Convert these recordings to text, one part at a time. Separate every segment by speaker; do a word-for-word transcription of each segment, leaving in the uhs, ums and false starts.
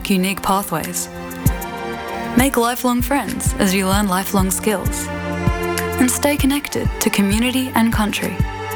Speaker 1: unlock unique pathways. Make lifelong friends as you learn lifelong skills. And stay connected to community and country.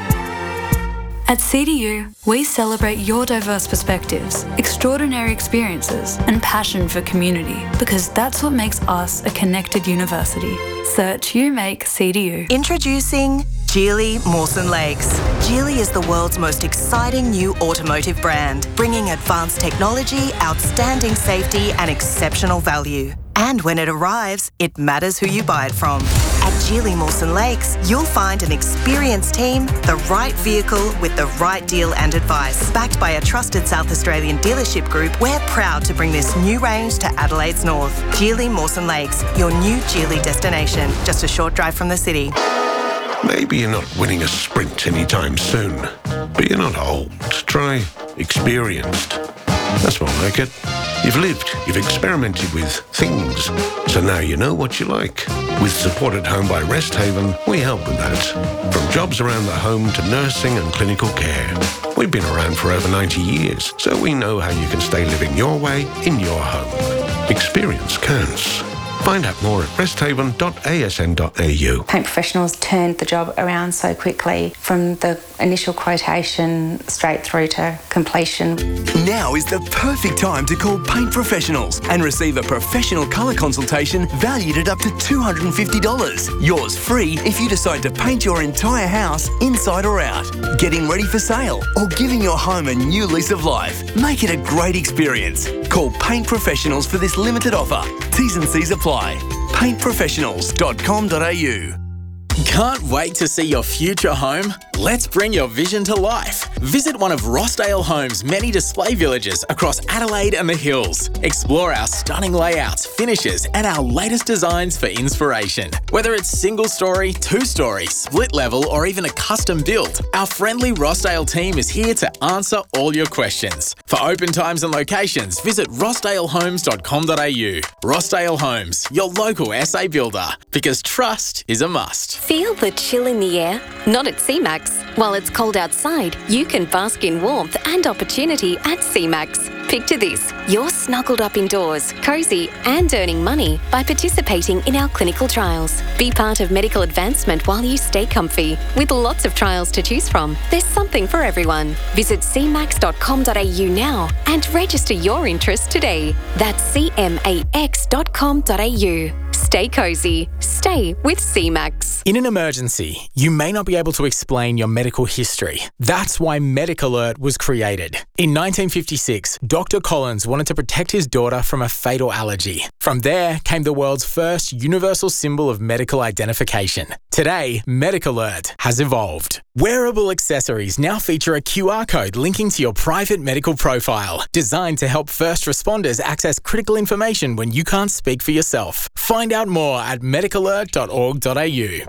Speaker 1: At C D U, we celebrate your diverse perspectives, extraordinary experiences, and passion for community, because that's what makes us a connected university. Search You Make C D U.
Speaker 2: Introducing Geely Mawson Lakes. Geely is the world's most exciting new automotive brand, bringing advanced technology, outstanding safety, and exceptional value. And when it arrives, it matters who you buy it from. At Geely Mawson Lakes, you'll find an experienced team, the right vehicle with the right deal and advice. Backed by a trusted South Australian dealership group, we're proud to bring this new range to Adelaide's north. Geely Mawson Lakes, your new Geely destination, just a short drive from the city.
Speaker 3: Maybe you're not winning a sprint anytime soon, but you're not old. Try experienced. That's more like it. You've lived, you've experimented with things, so now you know what you like. With Support at Home by Rest Haven, we help with that. From jobs around the home to nursing and clinical care. We've been around for over ninety years, so we know how you can stay living your way in your home. Experience counts. Find out more at rest haven dot a s n dot a u.
Speaker 4: Paint Professionals turned the job around so quickly from the initial quotation straight through to completion.
Speaker 5: Now is the perfect time to call Paint Professionals and receive a professional colour consultation valued at up to two hundred fifty dollars. Yours free if you decide to paint your entire house inside or out, getting ready for sale, or giving your home a new lease of life. Make it a great experience. Call Paint Professionals for this limited offer. T's and C's apply. paint professionals dot com dot a u.
Speaker 6: Can't wait to see your future home? Let's bring your vision to life. Visit one of Rossdale Homes' many display villages across Adelaide and the Hills. Explore our stunning layouts, finishes, and our latest designs for inspiration. Whether it's single story, two story, split level, or even a custom build, our friendly Rossdale team is here to answer all your questions. For open times and locations, visit rossdale homes dot com dot a u. Rossdale Homes, your local S A builder, because trust is a must.
Speaker 7: Feel the chill in the air? Not at C MAX. While it's cold outside, you can bask in warmth and opportunity at C MAX. Picture this, you're snuggled up indoors, cosy and earning money by participating in our clinical trials. Be part of medical advancement while you stay comfy. With lots of trials to choose from, there's something for everyone. Visit c max dot com dot a u now and register your interest today. That's c max dot com dot a u. Stay cosy. Stay with C MAX.
Speaker 6: In an emergency, you may not be able to explain your medical history. That's why MedicAlert was created. In nineteen fifty-six, Doctor Collins wanted to protect his daughter from a fatal allergy. From there came the world's first universal symbol of medical identification. Today, MedicAlert has evolved. Wearable accessories now feature a Q R code linking to your private medical profile, designed to help first responders access critical information when you can't speak for yourself. Find out more at medic alert dot org dot a u.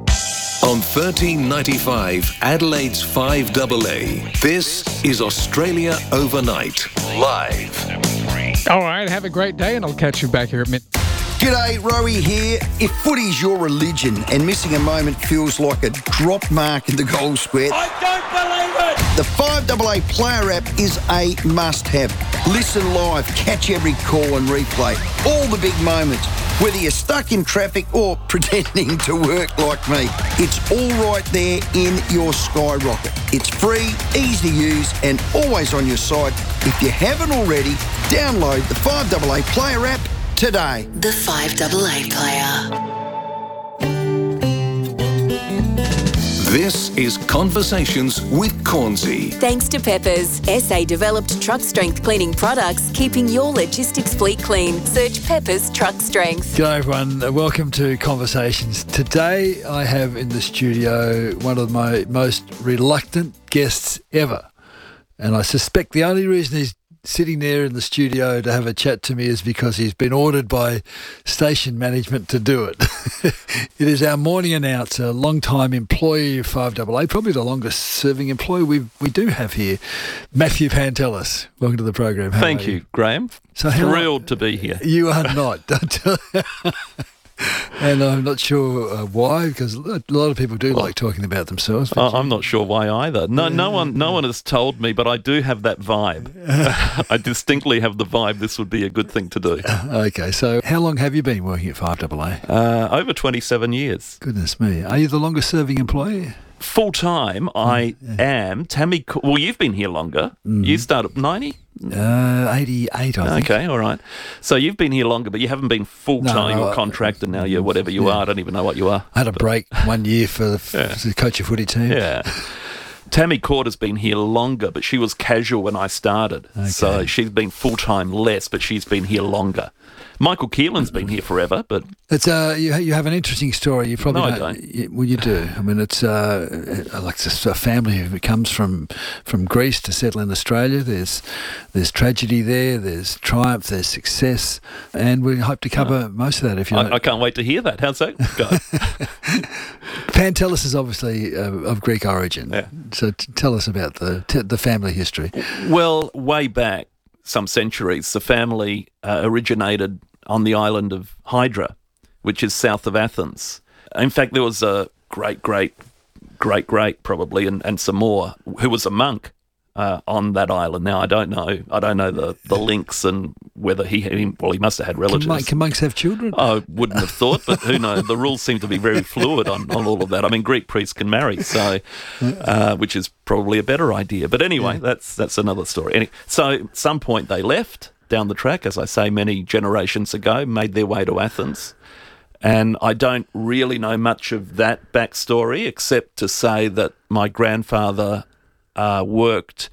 Speaker 8: On thirteen ninety-five, Adelaide's five A A. This is Australia Overnight, live.
Speaker 9: All right, have a great day, and I'll catch you back here at mid.
Speaker 10: G'day, Rowie here. If footy's your religion and missing a moment feels like a drop mark in the goal square,
Speaker 11: I don't believe it!
Speaker 10: The five A A player app is a must-have. Listen live, catch every call and replay. All the big moments, whether you're stuck in traffic or pretending to work like me. It's all right there in your Skyrocket. It's free, easy to use, and always on your side. If you haven't already, download the five A A player app today.
Speaker 12: The five A A player.
Speaker 8: This is Conversations with Cornsey.
Speaker 12: Thanks to Peppers, S A-developed truck strength cleaning products, keeping your logistics fleet clean. Search Peppers Truck Strength.
Speaker 13: G'day everyone, welcome to Conversations. Today I have in the studio one of my most reluctant guests ever. And I suspect the only reason he's sitting there in the studio to have a chat to me is because he's been ordered by station management to do it. It is our morning announcer, long-time employee of five A A, probably the longest-serving employee we we do have here, Matthew Pantelis. Welcome to the program. How
Speaker 14: Thank
Speaker 13: are
Speaker 14: you, Graham.
Speaker 13: So
Speaker 14: Thrilled how, to be here.
Speaker 13: You are not. Don't tell And I'm not sure uh, why, because a lot of people do like talking about themselves.
Speaker 11: I, I'm not sure why either. No, no one, no one has told me, but I do have that vibe. I distinctly have the vibe. This would be a good thing to do.
Speaker 13: Okay, so how long have you been working at five A A?
Speaker 11: Uh, over twenty-seven years.
Speaker 13: Goodness me, are you the longest serving employee?
Speaker 11: Full time, I yeah. am. Tammy, well, you've been here longer. Mm. You started ninety.
Speaker 13: Uh, eighty-eight, I think.
Speaker 11: Okay, all right. So you've been here longer, but you haven't been full-time no, or contractor now. You're whatever you yeah. are. I don't even know what you are.
Speaker 13: I had a
Speaker 11: but,
Speaker 13: break one year for the, yeah. for the coach of footy team.
Speaker 11: Yeah. Tammy Court has been here longer, but she was casual when I started. Okay. So she's been full-time less, but she's been here longer. Michael Keelan's been here forever, but
Speaker 13: it's uh you you have an interesting story. You probably
Speaker 11: no,
Speaker 13: don't,
Speaker 11: I don't.
Speaker 13: You, well, you do. I mean, it's uh like it's a family who comes from from Greece to settle in Australia. There's there's tragedy there. There's triumph. There's success, and we hope to cover no. most of that. If you,
Speaker 11: I, I can't wait to hear that. How's that go?
Speaker 13: Pantelis is obviously uh, of Greek origin.
Speaker 11: Yeah.
Speaker 13: So t- tell us about the t- the family history.
Speaker 11: Well, way back some centuries, the family uh, originated on the island of Hydra, which is south of Athens. In fact, there was a great, great, great, great, probably, and, and some more, who was a monk uh, on that island. Now, I don't know. I don't know the, the links and whether he, he, well, he must have had relatives.
Speaker 13: Can, can monks have children?
Speaker 11: I wouldn't have thought, but who knows? The rules seem to be very fluid on, on all of that. I mean, Greek priests can marry, so uh, which is probably a better idea. But anyway, yeah. that's that's another story. Anyway, so at some point they left down the track, as I say, many generations ago, made their way to Athens. And I don't really know much of that backstory, except to say that my grandfather uh, worked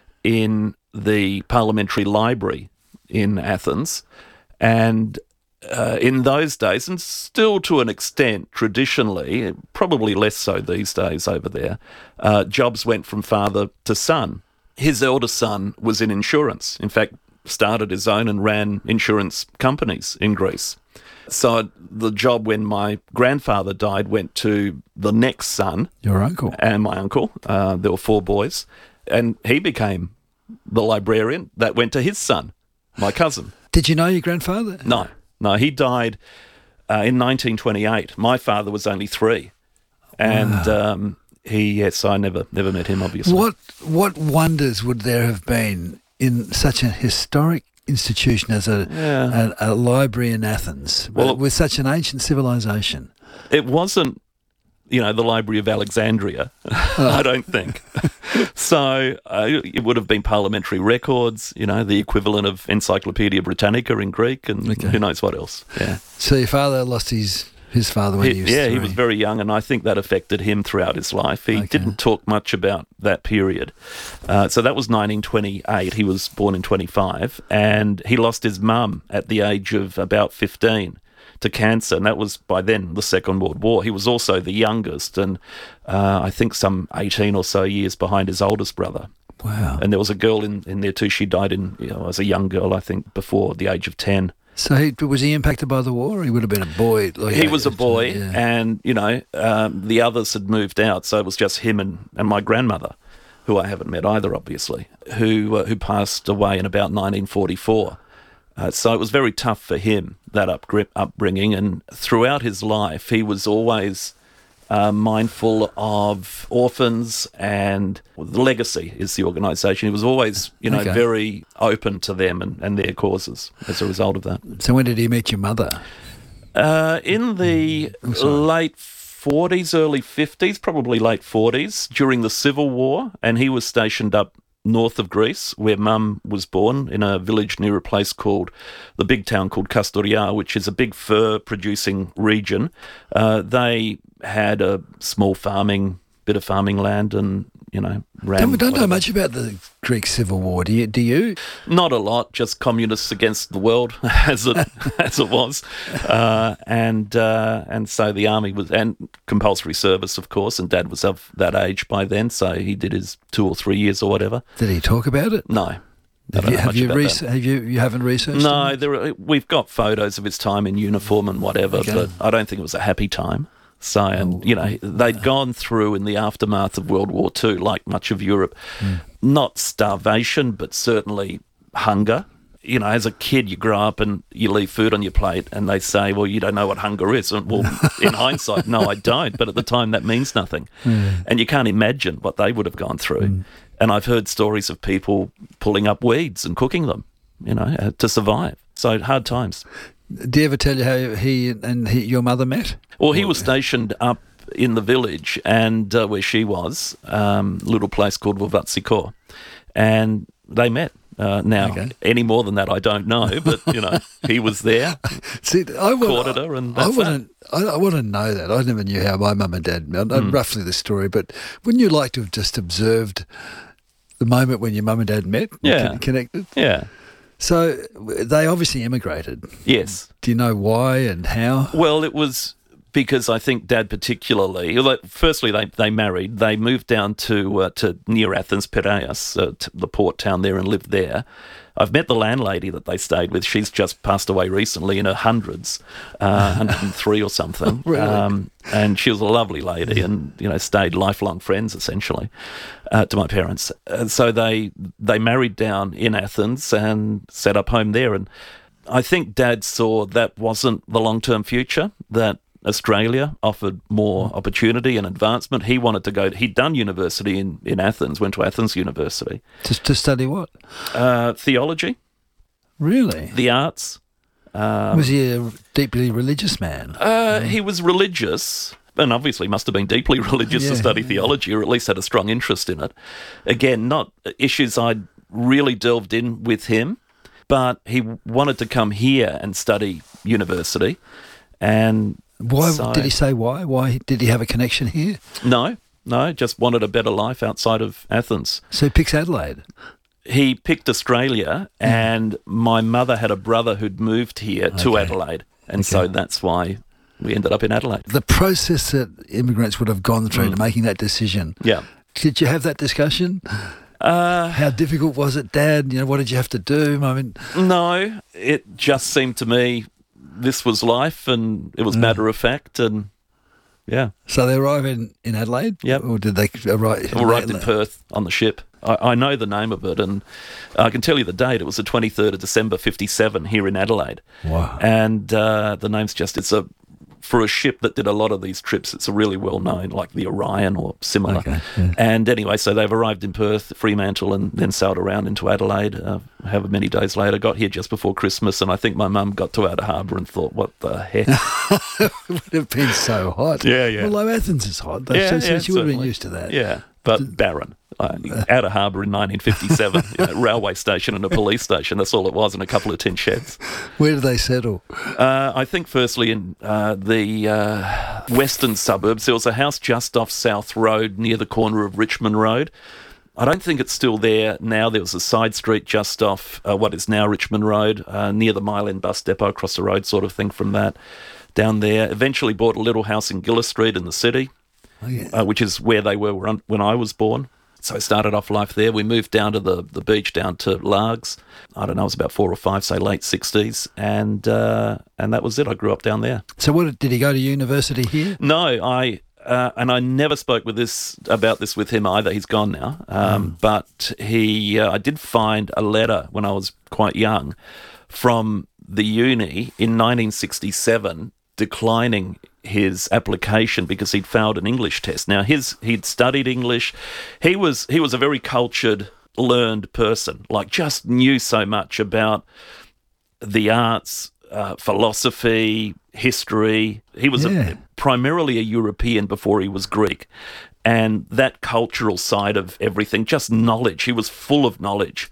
Speaker 11: in the parliamentary library in Athens. And uh, in those days, and still to an extent traditionally, probably less so these days over there, uh, jobs went from father to son. His eldest son was in insurance. In fact, started his own and ran insurance companies in Greece. So the job when my grandfather died went to the next son.
Speaker 13: Your uncle.
Speaker 11: And my uncle. Uh, there were four boys. And he became the librarian. That went to his son, my cousin.
Speaker 13: Did you know your grandfather?
Speaker 11: No. No, he died uh, in nineteen twenty-eight. My father was only three. And wow. um, he, yes, I never never met him, obviously.
Speaker 13: What What wonders would there have been in such a historic institution as a,
Speaker 11: yeah.
Speaker 13: a, a library in Athens, well, with such an ancient civilization?
Speaker 11: It wasn't, you know, the Library of Alexandria, oh. I don't think. So uh, it would have been parliamentary records, you know, the equivalent of Encyclopedia Britannica in Greek, and okay. who knows what else. Yeah.
Speaker 13: So your father lost his... His father when he, he was
Speaker 11: Yeah,
Speaker 13: three.
Speaker 11: he was very young, and I think that affected him throughout his life. He okay. didn't talk much about that period. Uh, so that was nineteen twenty-eight. He was born in twenty-five, and he lost his mum at the age of about fifteen to cancer, and that was by then the Second World War. He was also the youngest, and uh, I think some eighteen or so years behind his oldest brother.
Speaker 13: Wow.
Speaker 11: And there was a girl in, in there too. She died in, you know, as a young girl, I think, before the age of ten.
Speaker 13: So he, was he impacted by the war? Or he would have been a boy. Like
Speaker 11: he was a boy,
Speaker 13: yeah.
Speaker 11: and, you know, um, the others had moved out, so it was just him and, and my grandmother, who I haven't met either, obviously, who uh, who passed away in about nineteen forty-four. Uh, so it was very tough for him, that up, upbringing, and throughout his life he was always uh, mindful of orphans, and the Legacy is the organisation. He was always, you know, okay. very open to them and, and their causes as a result of that.
Speaker 13: So when did he meet your mother?
Speaker 11: Uh, in the late forties, early fifties, probably late forties, during the Civil War, and he was stationed up north of Greece, where Mum was born, in a village near a place called, the big town called Kastoria, which is a big fur-producing region. Uh, they had a small farming, bit of farming land, and, you know, ran...
Speaker 13: We don't know much about the Greek Civil War, do you? Do you?
Speaker 11: Not a lot, just communists against the world, as it as it was. Uh, and uh, and so the army was... And compulsory service, of course, and Dad was of that age by then, so he did his two or three years or whatever.
Speaker 13: Did he talk about it?
Speaker 11: No.
Speaker 13: Have you, have, you res- have you you haven't researched
Speaker 11: No,
Speaker 13: it?
Speaker 11: there are, we've got photos of his time in uniform and whatever, okay. but I don't think it was a happy time. So, and, you know, they'd gone through in the aftermath of World War Two, like much of Europe, mm. not starvation, but certainly hunger you know, as a kid, you grow up and you leave food on your plate and they say, well, you don't know what hunger is. And, well, in hindsight, no, I don't. But at the time, that means nothing.
Speaker 13: Mm.
Speaker 11: And you can't imagine what they would have gone through. Mm. And I've heard stories of people pulling up weeds and cooking them, you know, uh, to survive. So hard times.
Speaker 13: Did he ever tell you how he and he, your mother met?
Speaker 11: Well, he was stationed up in the village and uh, where she was, um, a little place called Wavatsiko, and they met. Uh, now, okay. any more than that, I don't know, but, you know, he was there,
Speaker 13: See, I want,
Speaker 11: courted her, and that's
Speaker 13: I want to I, I want to know that. I never knew how my mum and dad met. I know mm. roughly the story, but wouldn't you like to have just observed the moment when your mum and dad met?
Speaker 11: Yeah.
Speaker 13: Con- connected?
Speaker 11: Yeah.
Speaker 13: So they obviously emigrated.
Speaker 11: Yes.
Speaker 13: Do you know why and how?
Speaker 11: Well, it was because I think Dad particularly, firstly, they, they married. They moved down to uh, to near Athens, Piraeus, uh, to the port town there, and lived there. I've met the landlady that they stayed with. She's just passed away recently in her hundreds, uh, one hundred and three or something.
Speaker 13: Really?
Speaker 11: Um, and she was a lovely lady and, you know, stayed lifelong friends, essentially, uh, to my parents. Uh, so they they married down in Athens and set up home there. And I think Dad saw that wasn't the long-term future, that Australia offered more opportunity and advancement. He wanted to go, he'd done university in, in Athens, went to Athens University.
Speaker 13: To, to study what?
Speaker 11: Uh, theology.
Speaker 13: Really?
Speaker 11: The arts. Um,
Speaker 13: was he a deeply religious man?
Speaker 11: Uh, he was religious, and obviously must have been deeply religious
Speaker 13: yeah,
Speaker 11: to study
Speaker 13: yeah.
Speaker 11: theology, or at least had a strong interest in it. Again, not issues I'd really delved in with him, but he wanted to come here and study university. And
Speaker 13: why
Speaker 11: so,
Speaker 13: did he say why? Why did he have a connection here?
Speaker 11: No, no, just wanted a better life outside of Athens.
Speaker 13: So he picks Adelaide.
Speaker 11: He picked Australia, mm. and my mother had a brother who'd moved here okay. to Adelaide, and okay. so that's why we ended up in Adelaide.
Speaker 13: The process that immigrants would have gone through
Speaker 11: mm.
Speaker 13: to making that decision.
Speaker 11: Yeah.
Speaker 13: Did you have that discussion?
Speaker 11: Uh,
Speaker 13: How difficult was it, Dad? You know, what did you have to do? I mean,
Speaker 11: no, it just seemed to me this was life, and it was mm. matter of fact, and yeah.
Speaker 13: So they arrived in, in Adelaide?
Speaker 11: Yep.
Speaker 13: Or did they arrive?
Speaker 11: They arrived in Perth on the ship. I, I know the name of it, and I can tell you the date. It was the twenty-third of December, fifty-seven, here in Adelaide.
Speaker 13: Wow.
Speaker 11: And uh, the name's just, it's a, for a ship that did a lot of these trips, it's a really well-known, like the Orion or similar.
Speaker 13: Okay, yeah.
Speaker 11: And anyway, so they've arrived in Perth, Fremantle, and then sailed around into Adelaide, uh, however many days later, got here just before Christmas, and I think my mum got to Outer Harbour and thought, what the heck?
Speaker 13: It would have been so hot.
Speaker 11: Yeah, yeah.
Speaker 13: Although Athens is hot, though,
Speaker 11: yeah,
Speaker 13: so,
Speaker 11: yeah,
Speaker 13: so she would have been
Speaker 11: certainly.
Speaker 13: used to that.
Speaker 11: Yeah, but barren. Uh, Outer Harbour in nineteen fifty-seven, you know, railway station and a police station, that's all it was, and a couple of tin sheds.
Speaker 13: Where did they settle?
Speaker 11: Uh, I think firstly in uh, the uh, western suburbs. There was a house just off South Road near the corner of Richmond Road. I don't think it's still there now. There was a side street just off uh, what is now Richmond Road, uh, near the Mile End bus depot, across the road sort of thing from that, down there. Eventually bought a little house in Gillis Street in the city,
Speaker 13: oh, yeah.
Speaker 11: uh, which is where they were when I was born. So I started off life there. We moved down to the, the beach, down to Largs. I don't know, it was about four or five, say late sixties, and uh, and that was it. I grew up down there.
Speaker 13: So what did he go to university here?
Speaker 11: No, I uh, and I never spoke with this about this with him either. He's gone now, um, mm. but he uh, I did find a letter when I was quite young from the uni in nineteen sixty-seven declining his application because he'd failed an English test. Now, his he'd studied English. He was he was a very cultured, learned person, like just knew so much about the arts, uh, philosophy, history. He was
Speaker 13: yeah.
Speaker 11: a, primarily a European before he was Greek. And that cultural side of everything, just knowledge. He was full of knowledge.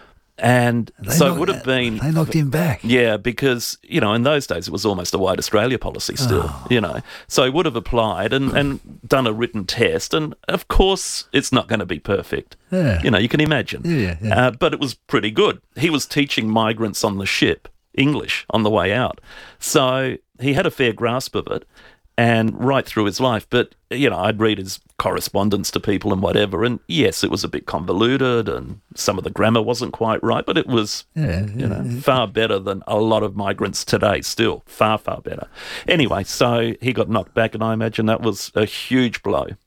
Speaker 11: And
Speaker 13: they
Speaker 11: so
Speaker 13: knocked,
Speaker 11: it would have been...
Speaker 13: They knocked him back.
Speaker 11: Yeah, because, you know, in those days it was almost a white Australia policy still, oh. you know. So he would have applied and, and done a written test. And, of course, it's not going to be perfect.
Speaker 13: Yeah.
Speaker 11: You know, you can imagine.
Speaker 13: Yeah, yeah.
Speaker 11: Uh, but it was pretty good. He was teaching migrants on the ship English on the way out. So he had a fair grasp of it and right through his life. But, you know, I'd read his correspondence to people and whatever, and yes, it was a bit convoluted and some of the grammar wasn't quite right, but it was,
Speaker 13: yeah,
Speaker 11: you know, yeah. far better than a lot of migrants today, still. Far, far better. Anyway, so he got knocked back, and I imagine that was a huge blow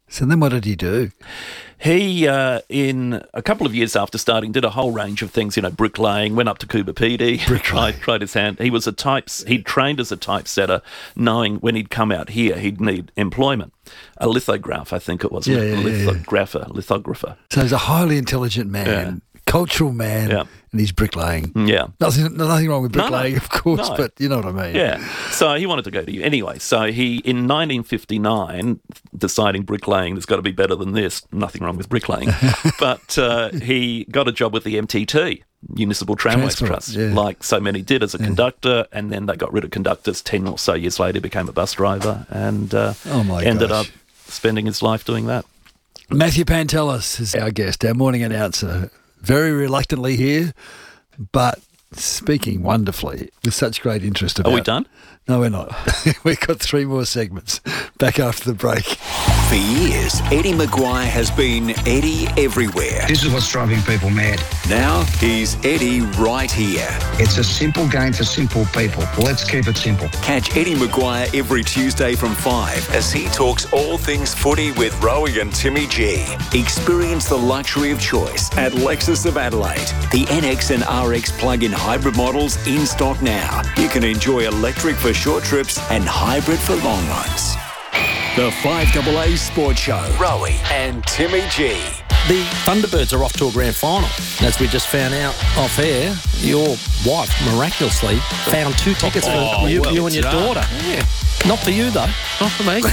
Speaker 13: So then what did he do?
Speaker 11: He, uh, in a couple of years after starting, did a whole range of things, you know, bricklaying, went up to Coober Pedy, tried, tried his hand. He was a types, he'd trained as a typesetter, knowing when he'd come out here, he'd need employment. A lithograph, I think it was,
Speaker 13: Yeah,
Speaker 11: a
Speaker 13: yeah, yeah,
Speaker 11: lithographer, lithographer.
Speaker 13: So he's a highly intelligent man,
Speaker 11: Yeah.
Speaker 13: cultural man,
Speaker 11: Yeah.
Speaker 13: and he's bricklaying.
Speaker 11: Yeah.
Speaker 13: Nothing, nothing wrong with
Speaker 11: No, no.
Speaker 13: bricklaying, of course,
Speaker 11: No.
Speaker 13: but you know what I mean.
Speaker 11: Yeah. So he wanted to go to you. Anyway, so he, in nineteen fifty-nine, deciding bricklaying has got to be better than this, nothing wrong with bricklaying, but uh, he got a job with the M T T, Municipal Tramways
Speaker 13: Transport,
Speaker 11: Trust,
Speaker 13: yeah.
Speaker 11: like so many did as a conductor, and then they got rid of conductors ten or so years later, became a bus driver, and uh,
Speaker 13: Oh, my
Speaker 11: ended
Speaker 13: gosh.
Speaker 11: up spending his life doing that.
Speaker 13: Matthew Pantelis is our guest, our morning announcer. Very reluctantly here, but speaking wonderfully with such great interest about...
Speaker 11: Are we done?
Speaker 13: No, we're not. We've got three more segments. Back after the break.
Speaker 14: For years, Eddie Maguire has been Eddie everywhere.
Speaker 15: This is what's driving people mad.
Speaker 14: Now he's Eddie right here.
Speaker 15: It's a simple game for simple people. Let's keep it simple.
Speaker 14: Catch Eddie Maguire every Tuesday from five as he talks all things footy with Rowie and Timmy G. Experience the luxury of choice at Lexus of Adelaide. The N X and R X plug-in hybrid models in stock now. You can enjoy electric for short trips and hybrid for long runs. The five A A Sports Show. Rowie and Timmy G.
Speaker 16: The Thunderbirds are off to a grand final. As we just found out off air, your wife miraculously found two tickets
Speaker 17: Oh,
Speaker 16: for you,
Speaker 17: well
Speaker 16: you and your
Speaker 17: done.
Speaker 16: daughter. Yeah. Not for you, though. Not for me.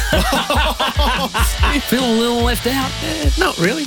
Speaker 16: Feel a little left out? Eh, not really.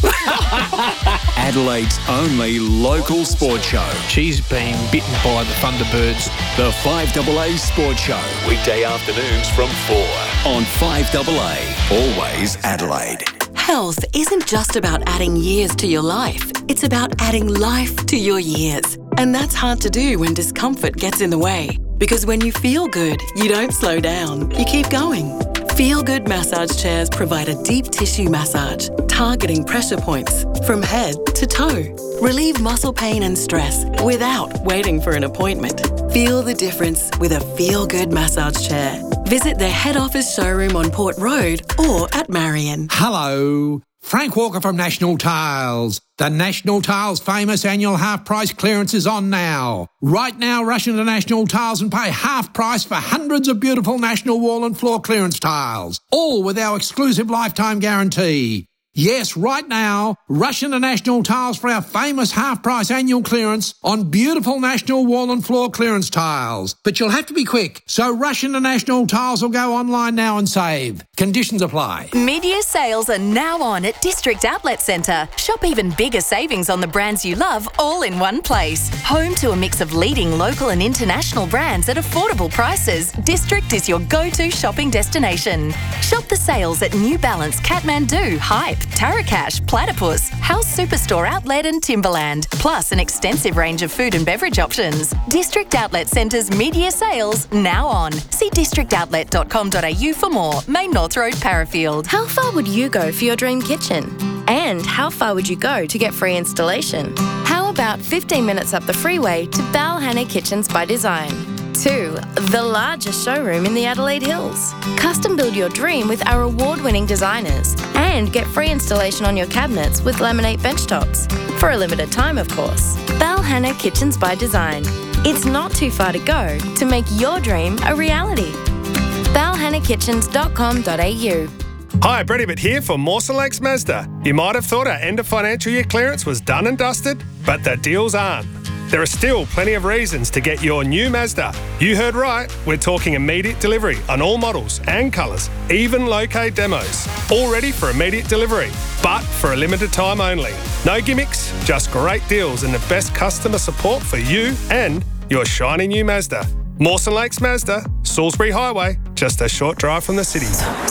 Speaker 14: Adelaide's only local sports show.
Speaker 17: She's been bitten by the Thunderbirds.
Speaker 14: The five A A Sports Show. Weekday afternoons from four on five A A. Always Adelaide.
Speaker 18: Health isn't just about adding years to your life. It's about adding life to your years. And that's hard to do when discomfort gets in the way. Because when you feel good, you don't slow down. You keep going. Feel Good massage chairs provide a deep tissue massage, targeting pressure points from head to toe. Relieve muscle pain and stress without waiting for an appointment. Feel the difference with a Feel Good massage chair. Visit their head office showroom on Port Road or at Marion.
Speaker 19: Hello, Frank Walker from National Tiles. The National Tiles famous annual half price clearance is on now. Right now, rush into National Tiles and pay half price for hundreds of beautiful National wall and floor clearance tiles, all with our exclusive lifetime guarantee. Yes, right now, rush into National Tiles for our famous half-price annual clearance on beautiful National wall and floor clearance tiles. But you'll have to be quick, so rush into National Tiles or go online now and save. Conditions apply.
Speaker 20: Mid-year sales are now on at District Outlet Centre. Shop even bigger savings on the brands you love all in one place. Home to a mix of leading local and international brands at affordable prices, District is your go-to shopping destination. Shop the sales at New Balance, Kathmandu, Hype, Tarakash, Platypus, House Superstore Outlet and Timberland, plus an extensive range of food and beverage options. District Outlet Centre's mid-year sales now on. See district outlet dot com dot a u for more. Main North Road, Parafield.
Speaker 21: How far would you go for your dream kitchen? And how far would you go to get free installation? How about fifteen minutes up the freeway to Balhanna Kitchens by Design? Two, the largest showroom in the Adelaide Hills. Custom build your dream with our award-winning designers and get free installation on your cabinets with laminate benchtops. For a limited time, of course. Balhanna Kitchens by Design. It's not too far to go to make your dream a reality. balhanna kitchens dot com dot a u.
Speaker 22: Hi, Brett Ibbott here for Mawson Lakes Mazda. You might have thought our end of financial year clearance was done and dusted, but the deals aren't. There are still plenty of reasons to get your new Mazda. You heard right, we're talking immediate delivery on all models and colours, even low-K demos. All ready for immediate delivery, but for a limited time only. No gimmicks, just great deals and the best customer support for you and your shiny new Mazda. Mawson Lakes Mazda, Salisbury Highway, just a short drive from the city.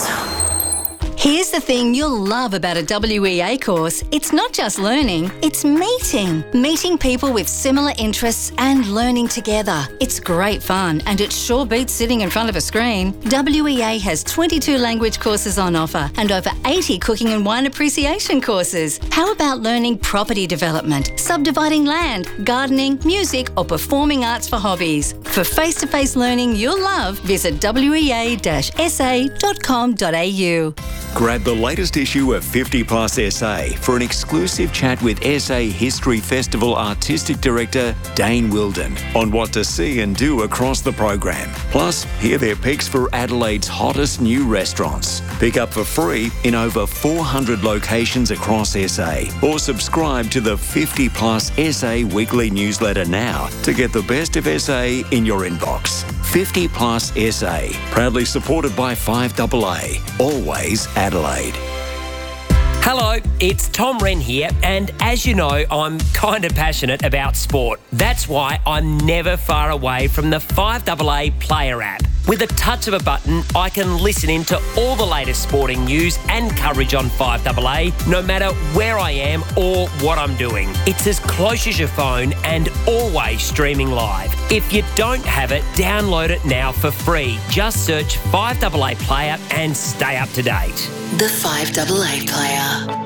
Speaker 23: Here's the thing you'll love about a W E A course. It's not just learning, it's meeting. Meeting people with similar interests and learning together. It's great fun and it sure beats sitting in front of a screen. W E A has twenty-two language courses on offer and over eighty cooking and wine appreciation courses. How about learning property development, subdividing land, gardening, music or performing arts for hobbies? For face-to-face learning you'll love, visit w e a dash s a dot com dot a u.
Speaker 14: Grab the latest issue of fifty plus S A for an exclusive chat with S A History Festival Artistic Director Dane Wilden on what to see and do across the program. Plus, hear their picks for Adelaide's hottest new restaurants. Pick up for free in over four hundred locations across S A, or subscribe to the fifty plus S A weekly newsletter now to get the best of S A in your inbox. fifty plus S A, proudly supported by five A A, always Adelaide.
Speaker 1: Hello, it's Tom Wren here, and as you know, I'm kind of passionate about sport. That's why I'm never far away from the five A A Player app. With a touch of a button, I can listen in to all the latest sporting news and coverage on five A A, no matter where I am or what I'm doing. It's as close as your phone and always streaming live. If you don't have it, download it now for free. Just search five A A Player and stay up to date.
Speaker 12: The five A A Player.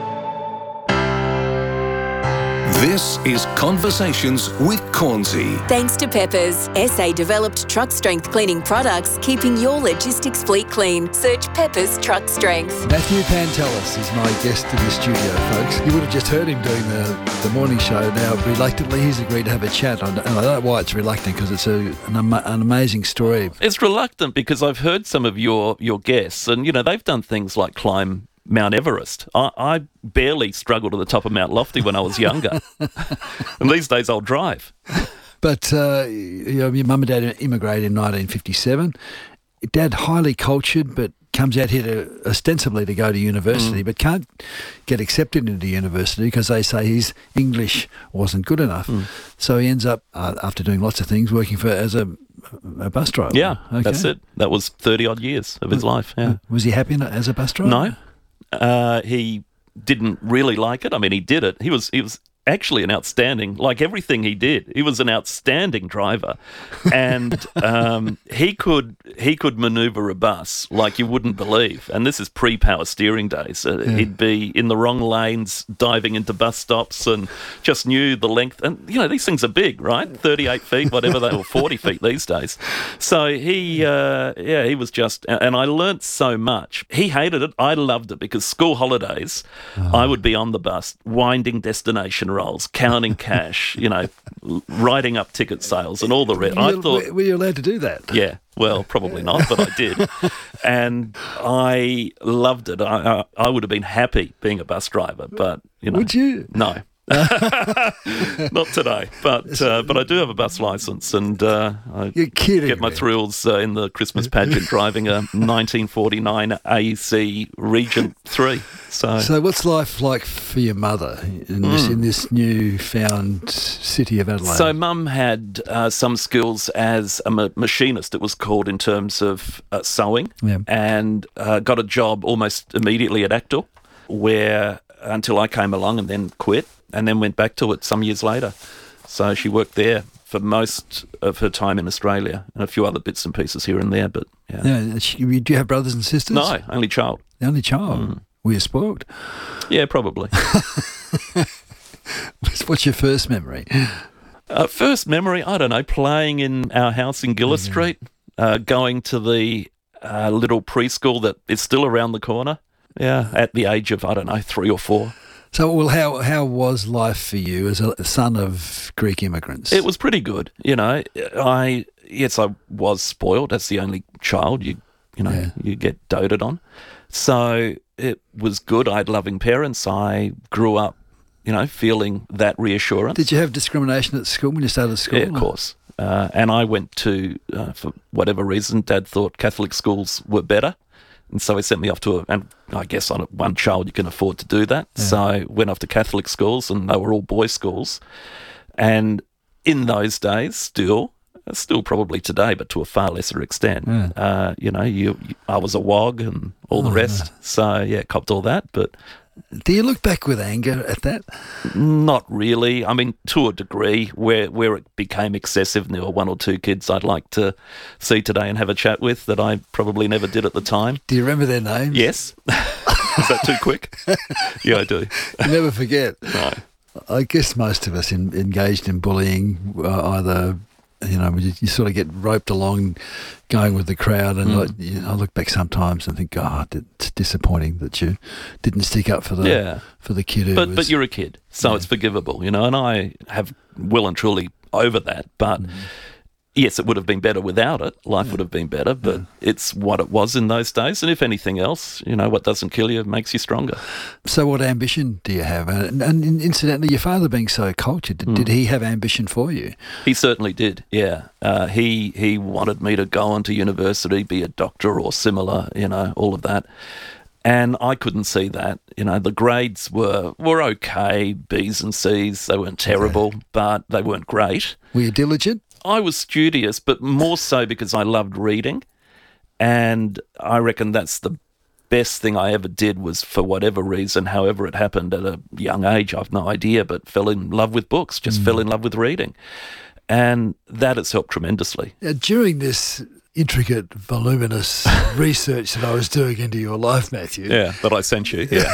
Speaker 8: This is Conversations with Cornsey.
Speaker 12: Thanks to Peppers, S A developed truck strength cleaning products, keeping your logistics fleet clean. Search Peppers Truck Strength.
Speaker 13: Matthew Pantelis is my guest in the studio, folks. You would have just heard him doing the, the morning show. Now, reluctantly, he's agreed to have a chat. And I don't know why it's reluctant, because it's a, an, ama- an amazing story.
Speaker 11: It's reluctant because I've heard some of your, your guests, and, you know, they've done things like climb Mount Everest. I, I barely struggled to the top of Mount Lofty when I was younger. And these days I'll drive.
Speaker 13: But uh, you know, your mum and dad immigrated in nineteen fifty-seven. Dad, highly cultured, but comes out here to ostensibly to go to university, mm. but can't get accepted into university because they say his English wasn't good enough. Mm. So he ends up, uh, after doing lots of things, working for as a, a bus driver.
Speaker 11: Yeah,
Speaker 13: okay.
Speaker 11: That's it. That was thirty-odd years of his life. Yeah.
Speaker 13: Was he happy as a bus driver?
Speaker 11: No. Uh, he didn't really like it. I mean, he did it. He was he was actually an outstanding, like everything he did, he was an outstanding driver, and um, he could he could manoeuvre a bus like you wouldn't believe. And this is pre-power steering days. Uh, yeah. He'd be in the wrong lanes, diving into bus stops, and just knew the length. And you know, these things are big, right? thirty-eight feet, whatever they were, forty feet these days. So he, uh, yeah, he was just. And I learnt so much. He hated it. I loved it because school holidays, oh. I would be on the bus, winding destination rolls, counting cash, you know, writing up ticket sales and all the rest. I thought,
Speaker 13: were you allowed to do that?
Speaker 11: Yeah, well, probably not, but I did, and I loved it. I, I I would have been happy being a bus driver, but you know,
Speaker 13: would you?
Speaker 11: No. Not today, but uh, but I do have a bus license, and uh, I
Speaker 13: You're kidding
Speaker 11: get my
Speaker 13: me.
Speaker 11: thrills uh, in the Christmas pageant driving a nineteen forty-nine A C Regent three. So,
Speaker 13: so what's life like for your mother in this mm. in this newfound city of Adelaide?
Speaker 11: So, Mum had uh, some skills as a ma- machinist, it was called, in terms of uh, sewing,
Speaker 13: yeah.
Speaker 11: and uh, got a job almost immediately at Actal, where until I came along and then quit. And then went back to it some years later. So she worked there for most of her time in Australia and a few other bits and pieces here and there. But yeah.
Speaker 13: yeah she, do you have brothers and sisters?
Speaker 11: No, only child.
Speaker 13: The only child?
Speaker 11: Mm.
Speaker 13: Were you spoiled?
Speaker 11: Yeah, probably.
Speaker 13: What's your first memory?
Speaker 11: Uh, first memory, I don't know, playing in our house in Gillis yeah. Street, uh, going to the uh, little preschool that is still around the corner. Yeah, at the age of, I don't know, three or four.
Speaker 13: So, well, how how was life for you as a son of Greek immigrants?
Speaker 11: It was pretty good. You know, I yes, I was spoiled. That's the only child you you know yeah. you get doted on. So it was good. I had loving parents. I grew up, you know, feeling that reassurance.
Speaker 13: Did you have discrimination at school when you started school?
Speaker 11: Yeah, of course. Uh, and I went to, uh, for whatever reason, Dad thought Catholic schools were better. And so he sent me off to a, and I guess on one child you can afford to do that. Yeah. So I went off to Catholic schools, and they were all boys' schools. And in those days, still, still probably today, but to a far lesser extent, yeah. uh, you know, you, you, I was a wog and all oh, the rest. No. So yeah, copped all that. But
Speaker 13: do you look back with anger at that?
Speaker 11: Not really. I mean, to a degree, where where it became excessive, and there were one or two kids I'd like to see today and have a chat with that I probably never did at the time.
Speaker 13: Do you remember their names?
Speaker 11: Yes. Is that too quick? Yeah, I do.
Speaker 13: You never forget.
Speaker 11: No.
Speaker 13: I guess most of us in, engaged in bullying, uh, either You know, you, you sort of get roped along, going with the crowd, and
Speaker 11: Mm.
Speaker 13: like, you know, I look back sometimes and think, God, it's disappointing that you didn't stick up for the
Speaker 11: Yeah.
Speaker 13: for the kid who
Speaker 11: But
Speaker 13: was.
Speaker 11: but you're a kid, so it's forgivable, you know. And I have well and truly over that. But yes, it would have been better without it. Life would have been better, but it's what it was in those days. And if anything else, you know, what doesn't kill you makes you stronger.
Speaker 13: So, what ambition do you have? And, and incidentally, your father being so cultured, did,
Speaker 11: Mm.
Speaker 13: did he have ambition for you?
Speaker 11: He certainly did, yeah. Uh, he he wanted me to go on to university, be a doctor or similar, you know, all of that. And I couldn't see that. You know, the grades were, were okay, B's and C's. They weren't terrible, but they weren't great.
Speaker 13: Were you diligent?
Speaker 11: I was studious, but more so because I loved reading. And I reckon that's the best thing I ever did was, for whatever reason, however it happened at a young age, I've no idea, but fell in love with books, just
Speaker 13: Mm.
Speaker 11: fell in love with reading. And that has helped tremendously.
Speaker 13: Now, during this intricate, voluminous research that I was doing into your life, Matthew.
Speaker 11: Yeah, that I sent you, yeah.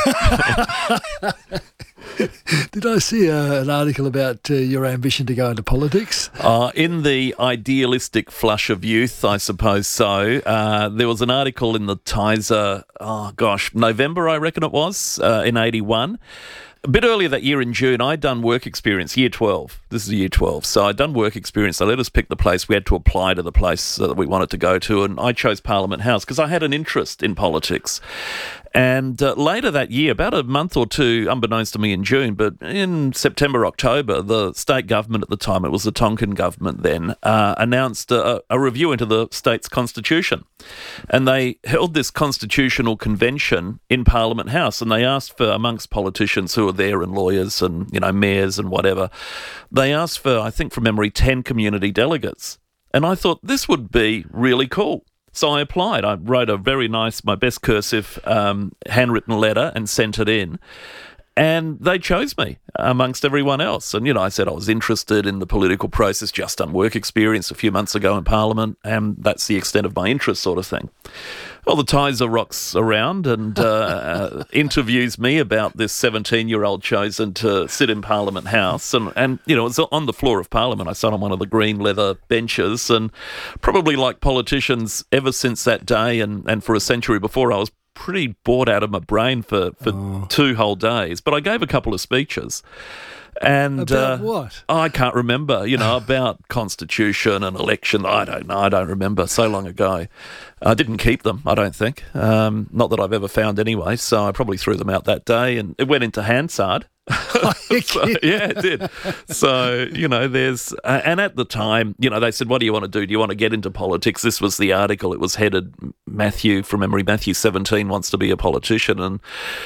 Speaker 13: Did I see uh, an article about uh, your ambition to go into politics?
Speaker 11: Uh, in the idealistic flush of youth, I suppose so. Uh, there was an article in the Tizer, oh gosh, November, I reckon it was, uh, in eighty-one. A bit earlier that year in June, I'd done work experience, year twelve. This is year twelve. So I'd done work experience. They let us pick the place. We had to apply to the place that we wanted to go to, and I chose Parliament House because I had an interest in politics. And uh, later that year, about a month or two, unbeknownst to me in June, but in September, October, the state government at the time, it was the Tonkin government then, uh, announced a, a review into the state's constitution. And they held this constitutional convention in Parliament House, and they asked for, amongst politicians who were there and lawyers and, you know, mayors and whatever, they asked for, I think from memory, ten community delegates. And I thought this would be really cool. So I applied. I wrote a very nice, my best cursive um, handwritten letter and sent it in. And they chose me amongst everyone else. And, you know, I said I was interested in the political process, just done work experience a few months ago in Parliament, and that's the extent of my interest sort of thing. Well, the Tizer rocks around and uh, interviews me about this seventeen-year-old chosen to sit in Parliament House. And, and, you know, it's on the floor of Parliament. I sat on one of the green leather benches, and probably like politicians ever since that day and, and for a century before, I was pretty bored out of my brain for, for oh. two whole days. But I gave a couple of speeches. And
Speaker 13: about
Speaker 11: uh,
Speaker 13: what?
Speaker 11: I can't remember, you know, about constitution and election. I don't know. I don't remember. So long ago. I didn't keep them, I don't think. Um, not that I've ever found anyway. So I probably threw them out that day, and it went into Hansard. So, yeah, it did. So, you know, there's... Uh, and at the time, you know, they said, what do you want to do? Do you want to get into politics? This was the article. It was headed, Matthew, from memory, Matthew seventeen wants to be a politician. And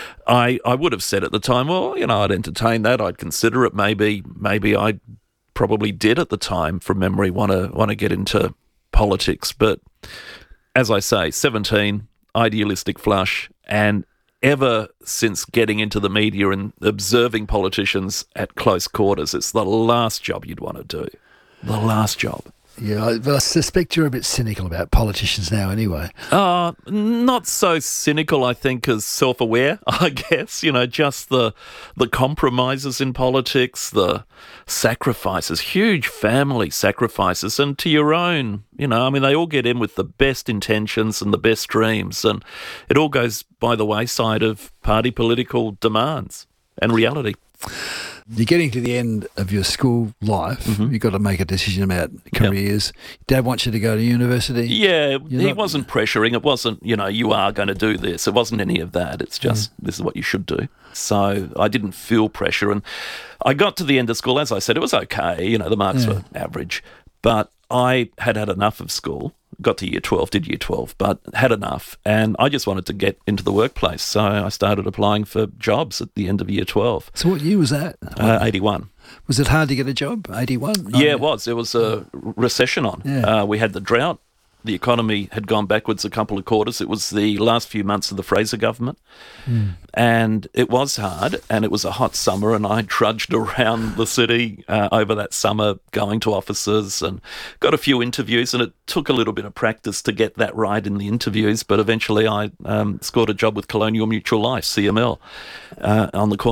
Speaker 11: I I would have said at the time, well, you know, I'd entertain that. I'd consider it. Maybe maybe I probably did at the time, from memory, want to want to get into politics. But as I say, seventeen, idealistic flush, and ever since getting into the media and observing politicians at close quarters, it's the last job you'd want to do. The last job.
Speaker 13: Yeah, but I suspect you're a bit cynical about politicians now anyway.
Speaker 11: Uh, not so cynical, I think, as self-aware, I guess. You know, just the the compromises in politics, the sacrifices, huge family sacrifices, and to your own, you know, I mean, they all get in with the best intentions and the best dreams, and it all goes by the wayside of party political demands and reality.
Speaker 13: You're getting to the end of your school life. Mm-hmm. You've got to make a decision about careers. Yep. Dad wants you to go to university.
Speaker 11: Yeah,
Speaker 13: You're
Speaker 11: he
Speaker 13: not...
Speaker 11: wasn't pressuring. It wasn't, you know, you are going to do this. It wasn't any of that. It's just, mm. this is what you should do. So I didn't feel pressure. And I got to the end of school, as I said, it was okay. You know, the marks yeah. were average. But I had had enough of school. Got to year twelve, did year twelve, but had enough. And I just wanted to get into the workplace. So I started applying for jobs at the end of year twelve.
Speaker 13: So what year was that?
Speaker 11: Uh, eighty-one.
Speaker 13: Was it hard to get a job, eighty-one?
Speaker 11: Yeah, it was. There was a recession on.
Speaker 13: Yeah.
Speaker 11: Uh, we had the drought. The economy had gone backwards a couple of quarters. It was the last few months of the Fraser government. Mm. And it was hard, and it was a hot summer, and I trudged around the city uh, over that summer going to offices and got a few interviews, and it took a little bit of practice to get that right in the interviews, but eventually I um, scored a job with Colonial Mutual Life, C M L, uh, on the corner of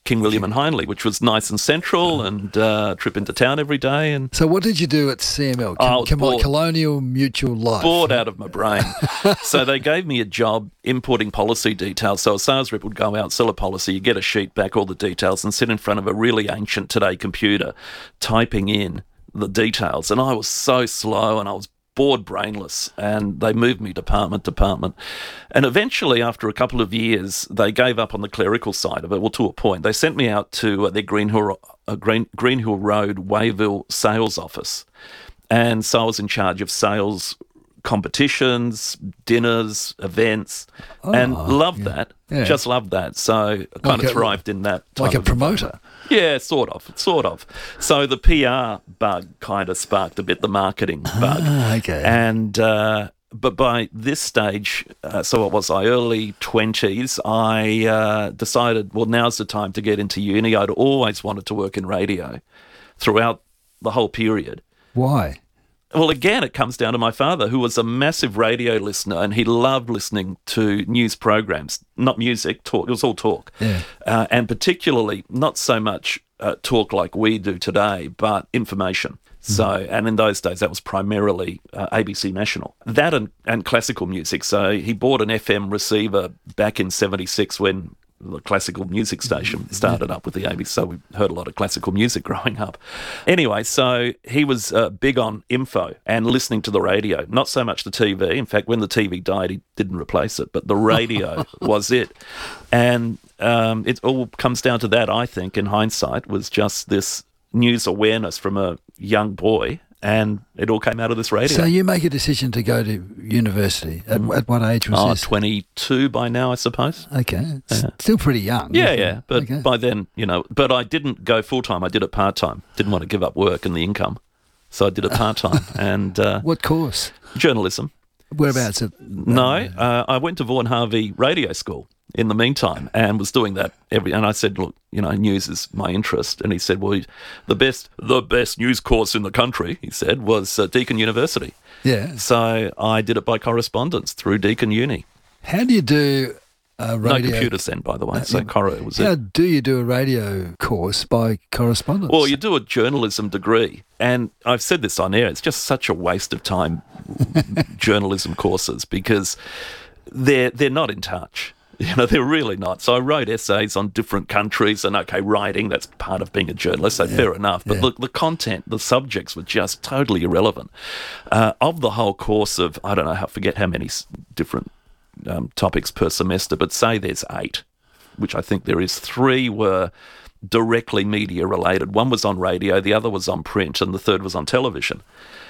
Speaker 11: King William and Hindley, which was nice and central, and uh, trip into town every day. And
Speaker 13: So what did you do at C M L?
Speaker 11: Oh, I was
Speaker 13: Come on,
Speaker 11: bored.
Speaker 13: Colonial Mutual Life.
Speaker 11: Bored out of my brain. So they gave me a job importing policy details. So a sales rep would go out, sell a policy, you get a sheet back, all the details, and sit in front of a really ancient Today computer typing in the details. And I was so slow and I was bored brainless, and they moved me department to department. And eventually, after a couple of years, they gave up on the clerical side of it, well, to a point. They sent me out to uh, their Green Hill, uh, Green, Green Hill Road, Wayville sales office. And so I was in charge of sales competitions, dinners, events,
Speaker 13: Oh,
Speaker 11: and loved
Speaker 13: yeah.
Speaker 11: that.
Speaker 13: Yeah.
Speaker 11: Just loved that. So I kind
Speaker 13: Like
Speaker 11: of
Speaker 13: a-
Speaker 11: thrived in that.
Speaker 13: Like
Speaker 11: type
Speaker 13: a
Speaker 11: of
Speaker 13: promoter.
Speaker 11: Yeah, sort of, sort of. So the P R bug kind of sparked a bit the marketing bug.
Speaker 13: Ah, okay.
Speaker 11: And uh, but by this stage, uh, so what was I, early twenties, I uh, decided, well, now's the time to get into uni. I'd always wanted to work in radio throughout the whole period.
Speaker 13: Why?
Speaker 11: Well, again, it comes down to my father, who was a massive radio listener, and he loved listening to news programs, not music, talk. It was all talk.
Speaker 13: Yeah.
Speaker 11: Uh, and particularly not so much uh, talk like we do today, but information. So, and in those days, that was primarily uh, A B C National. That and, and classical music. So he bought an F M receiver back in seventy-six when the classical music station started up with the A B C, so we heard a lot of classical music growing up. Anyway, so he was uh, big on info and listening to the radio, not so much the T V. In fact, when the T V died, he didn't replace it, but the radio was it. And um, it all comes down to that, I think, in hindsight, was just this news awareness from a young boy, and it all came out of this radio.
Speaker 13: So you make a decision to go to university. At, at what age was
Speaker 11: oh,
Speaker 13: this?
Speaker 11: twenty-two by now, I suppose.
Speaker 13: Okay. It's
Speaker 11: Yeah.
Speaker 13: still pretty young.
Speaker 11: Yeah,
Speaker 13: isn't
Speaker 11: yeah.
Speaker 13: it?
Speaker 11: But
Speaker 13: Okay.
Speaker 11: by then, you know, but I didn't go full-time. I did it part-time. Didn't want to give up work and the income. So I did it part-time. and uh,
Speaker 13: What course?
Speaker 11: Journalism.
Speaker 13: Whereabouts? At,
Speaker 11: No, uh, I went to Vaughan Harvey Radio School in the meantime and was doing that every. And I said, look, you know, news is my interest. And he said, well, the best, the best news course in the country, he said, was uh, Deakin University.
Speaker 13: Yeah.
Speaker 11: So I did it by correspondence through Deakin Uni.
Speaker 13: How do you do a radio?
Speaker 11: No computers then, by the way. So Coro was
Speaker 13: How
Speaker 11: it.
Speaker 13: do you do a radio course by correspondence?
Speaker 11: Well, you do a journalism degree, and I've said this on air, it's just such a waste of time, journalism courses, because they're they're not in touch. You know, they're really not. So I wrote essays on different countries, and okay, writing, that's part of being a journalist, so fair enough. But
Speaker 13: yeah.
Speaker 11: the, the content, the subjects were just totally irrelevant. Uh, of the whole course of, I don't know, I forget how many s- different um, topics per semester, but say there's eight, which I think there is. Three were directly media related. One was on radio, the other was on print, and the third was on television.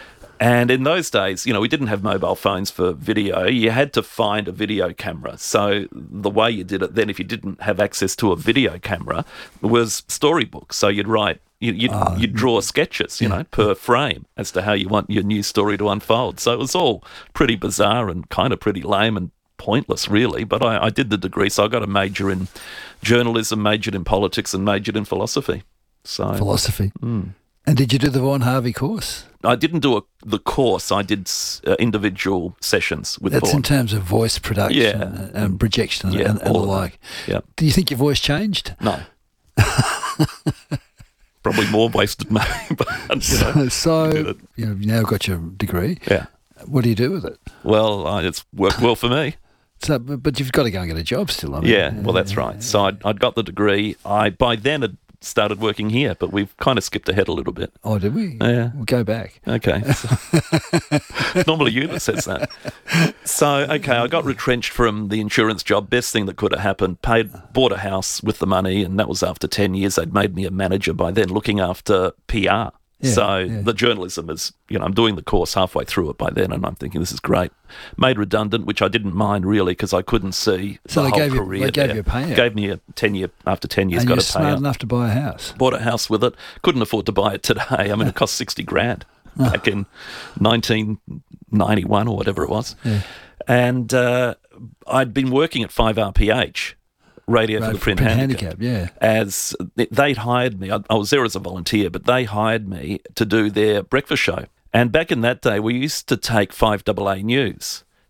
Speaker 11: And in those days, you know, we didn't have mobile phones for video. You had to find a video camera. So the way you did it then, if you didn't have access to a video camera, was storybooks. So you'd write, you, you'd,
Speaker 13: Oh,
Speaker 11: you'd draw sketches, you know, per frame as to how you want your news story to unfold. So it was all pretty bizarre and kind of pretty lame and pointless, really. But I, I did the degree, so I got a major in journalism, majored in politics, and majored in philosophy. So
Speaker 13: Philosophy.
Speaker 11: Mm.
Speaker 13: And did you do the Vaughan Harvey course?
Speaker 11: I didn't do a, the course. I did uh, individual sessions with
Speaker 13: That's
Speaker 11: Vaughan.
Speaker 13: in terms of voice production
Speaker 11: Yeah.
Speaker 13: and, and projection and,
Speaker 11: Yeah,
Speaker 13: and, and the
Speaker 11: all of that.
Speaker 13: like.
Speaker 11: Yeah.
Speaker 13: Do you think your voice changed?
Speaker 11: No. Probably more wasted money. But, you know,
Speaker 13: so,
Speaker 11: did it.
Speaker 13: you know, you've now got your degree.
Speaker 11: Yeah.
Speaker 13: What do you do with it?
Speaker 11: Well, uh, it's worked well for me.
Speaker 13: So, but but you've got to go and get a job still. I mean,
Speaker 11: Yeah, well, that's right. So I'd, I'd got the degree. I by then had started working here, but we've kind of skipped ahead a little bit.
Speaker 13: Oh, did we?
Speaker 11: Yeah.
Speaker 13: We'll go back.
Speaker 11: Okay. So, it's normally you that says that. So, okay, I got retrenched from the insurance job. Best thing that could have happened. Paid, bought a house with the money, and that was after ten years. They'd made me a manager by then, looking after P R.
Speaker 13: Yeah,
Speaker 11: so
Speaker 13: yeah.
Speaker 11: the journalism is, you know, I'm doing the course halfway through it by then, and I'm thinking this is great. Made redundant, which I didn't mind really because I couldn't see
Speaker 13: So
Speaker 11: the
Speaker 13: they
Speaker 11: whole
Speaker 13: gave you-
Speaker 11: career
Speaker 13: they gave
Speaker 11: there.
Speaker 13: you a payout?
Speaker 11: Gave me a ten year after ten years.
Speaker 13: And
Speaker 11: got
Speaker 13: you're
Speaker 11: a
Speaker 13: smart
Speaker 11: payout.
Speaker 13: enough to buy a house.
Speaker 11: Bought a house with it. Couldn't afford to buy it today. I mean, it cost sixty grand back in nineteen ninety-one or whatever it was.
Speaker 13: Yeah.
Speaker 11: And uh, I'd been working at five R P H, Radio for
Speaker 13: Right,
Speaker 11: the Print,
Speaker 13: Print
Speaker 11: Handicap.
Speaker 13: Handicap, yeah.
Speaker 11: As they'd hired me. I, I was there as a volunteer, but they hired me to do their breakfast show. And back in that day, we used to take five A A News.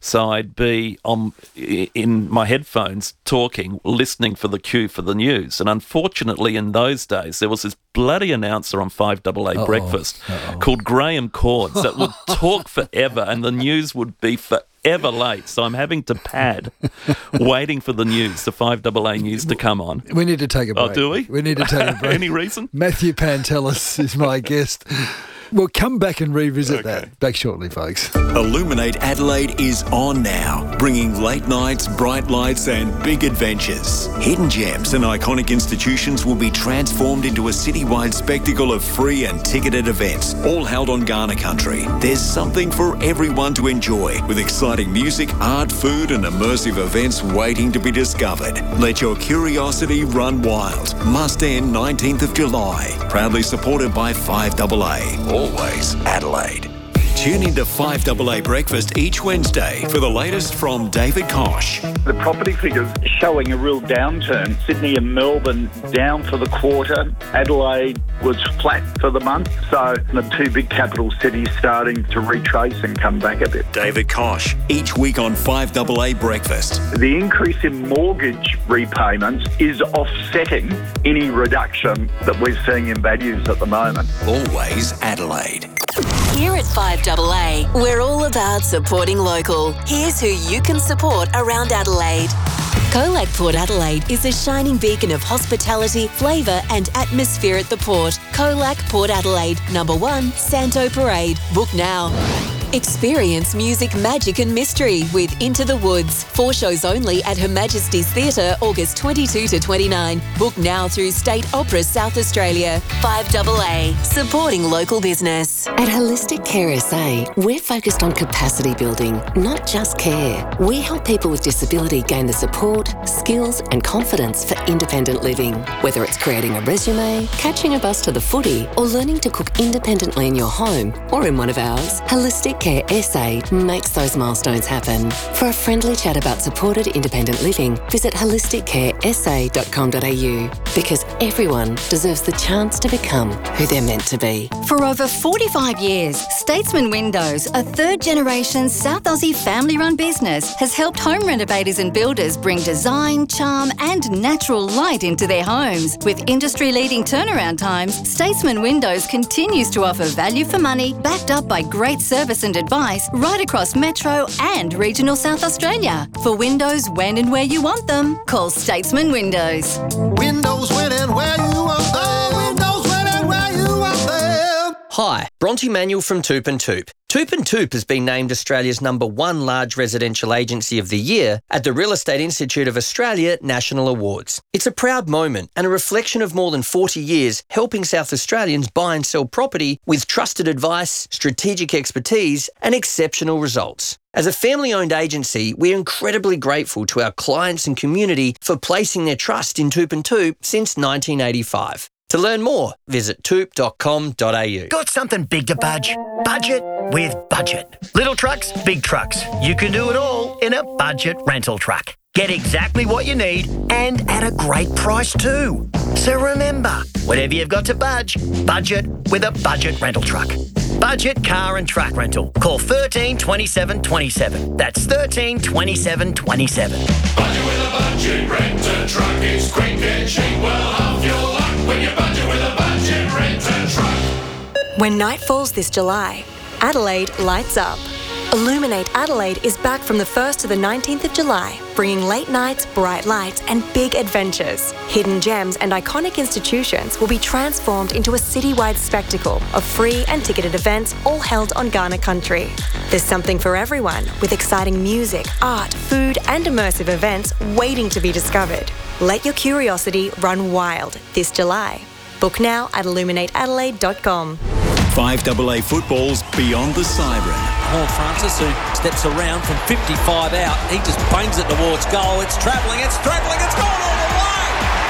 Speaker 11: So I'd be on in my headphones talking, listening for the cue for the news. And unfortunately, in those days, there was this bloody announcer on five double A
Speaker 13: Uh-oh.
Speaker 11: Breakfast
Speaker 13: Uh-oh.
Speaker 11: called Graham Cords that would talk forever, and the news would be forever late. So I'm having to pad, waiting for the news, the five double A news to come on.
Speaker 13: We need to take a break.
Speaker 11: Oh, do we?
Speaker 13: We need to take a break.
Speaker 11: Any reason?
Speaker 13: Matthew Pantelis is my guest. We'll come back and revisit okay. that. Back shortly, folks.
Speaker 14: Illuminate Adelaide is on now, bringing late nights, bright lights and big adventures. Hidden gems and iconic institutions will be transformed into a citywide spectacle of free and ticketed events, all held on Ghana country. There's something for everyone to enjoy, with exciting music, art, food and immersive events waiting to be discovered. Let your curiosity run wild. Must end nineteenth of July. Proudly supported by five double A. Always Adelaide. Tune into five double A Breakfast each Wednesday for the latest from David Kosh.
Speaker 2: The property figures showing a real downturn. Sydney and Melbourne down for the quarter. Adelaide was flat for the month. So the two big capital cities starting to retrace and come back a bit.
Speaker 14: David Kosh, each week on five double A Breakfast.
Speaker 2: The increase in mortgage repayments is offsetting any reduction that we're seeing in values at the moment.
Speaker 14: Always Adelaide.
Speaker 12: Here at five double A, we're all about supporting local. Here's who you can support around Adelaide. Colac Port Adelaide is a shining beacon of hospitality, flavour and atmosphere at the port. Colac Port Adelaide, number one, Santo Parade. Book now. Experience music, magic and mystery with Into the Woods. Four shows only at Her Majesty's Theatre, August twenty-second to twenty-ninth. Book now through State Opera South Australia. five double A, supporting local business.
Speaker 7: At Holistic Care S A, we're focused on capacity building, not just care. We help people with disability gain the support, skills and confidence for independent living. Whether it's creating a resume, catching a bus to the footy or learning to cook independently in your home or in one of ours, Holistic Care S A makes those milestones happen. For a friendly chat about supported independent living, visit holistic care s a dot com dot a u, because everyone deserves the chance to become who they're meant to be.
Speaker 23: For over forty-five years, Statesman Windows, a third-generation South Aussie family-run business, has helped home renovators and builders bring design, charm and natural light into their homes. With industry-leading turnaround times, Statesman Windows continues to offer value for money, backed up by great service and advice right across Metro and regional South Australia. For windows when and where you want them, call Statesman Windows.
Speaker 3: Windows when and where you want them. Windows when and where you want them.
Speaker 4: Hi, Bronte Manuel from Toop and Toop. Toop and Toop has been named Australia's number one large residential agency of the year at the Real Estate Institute of Australia National Awards. It's a proud moment and a reflection of more than forty years helping South Australians buy and sell property with trusted advice, strategic expertise and exceptional results. As a family-owned agency, we're incredibly grateful to our clients and community for placing their trust in Toop and Toop since nineteen eighty-five. To learn more, visit toop dot com dot a u.
Speaker 24: Got something big to budge? Budget with Budget. Little trucks, big trucks. You can do it all in a budget rental truck. Get exactly what you need and at a great price too. So remember, whatever you've got to budge, budget with a budget rental truck. Budget car and truck rental. Call thirteen twenty-seven twenty-seven. That's thirteen twenty-seven twenty-seven.
Speaker 25: Budget with a budget rent-a truck is quick and cheap. Well, half your luck when you budget with a budget rent-a truck.
Speaker 26: When night falls this July, Adelaide lights up. Illuminate Adelaide is back from the first to the nineteenth of July, bringing late nights, bright lights and big adventures. Hidden gems and iconic institutions will be transformed into a citywide spectacle of free and ticketed events all held on Ghana country. There's something for everyone, with exciting music, art, food and immersive events waiting to be discovered. Let your curiosity run wild this July. Book now at illuminate adelaide dot com.
Speaker 14: five double A football's Beyond the Siren.
Speaker 16: Horn Francis, who steps around from fifty-five out. He just bangs it towards goal. It's travelling, it's travelling, it's gone all the way!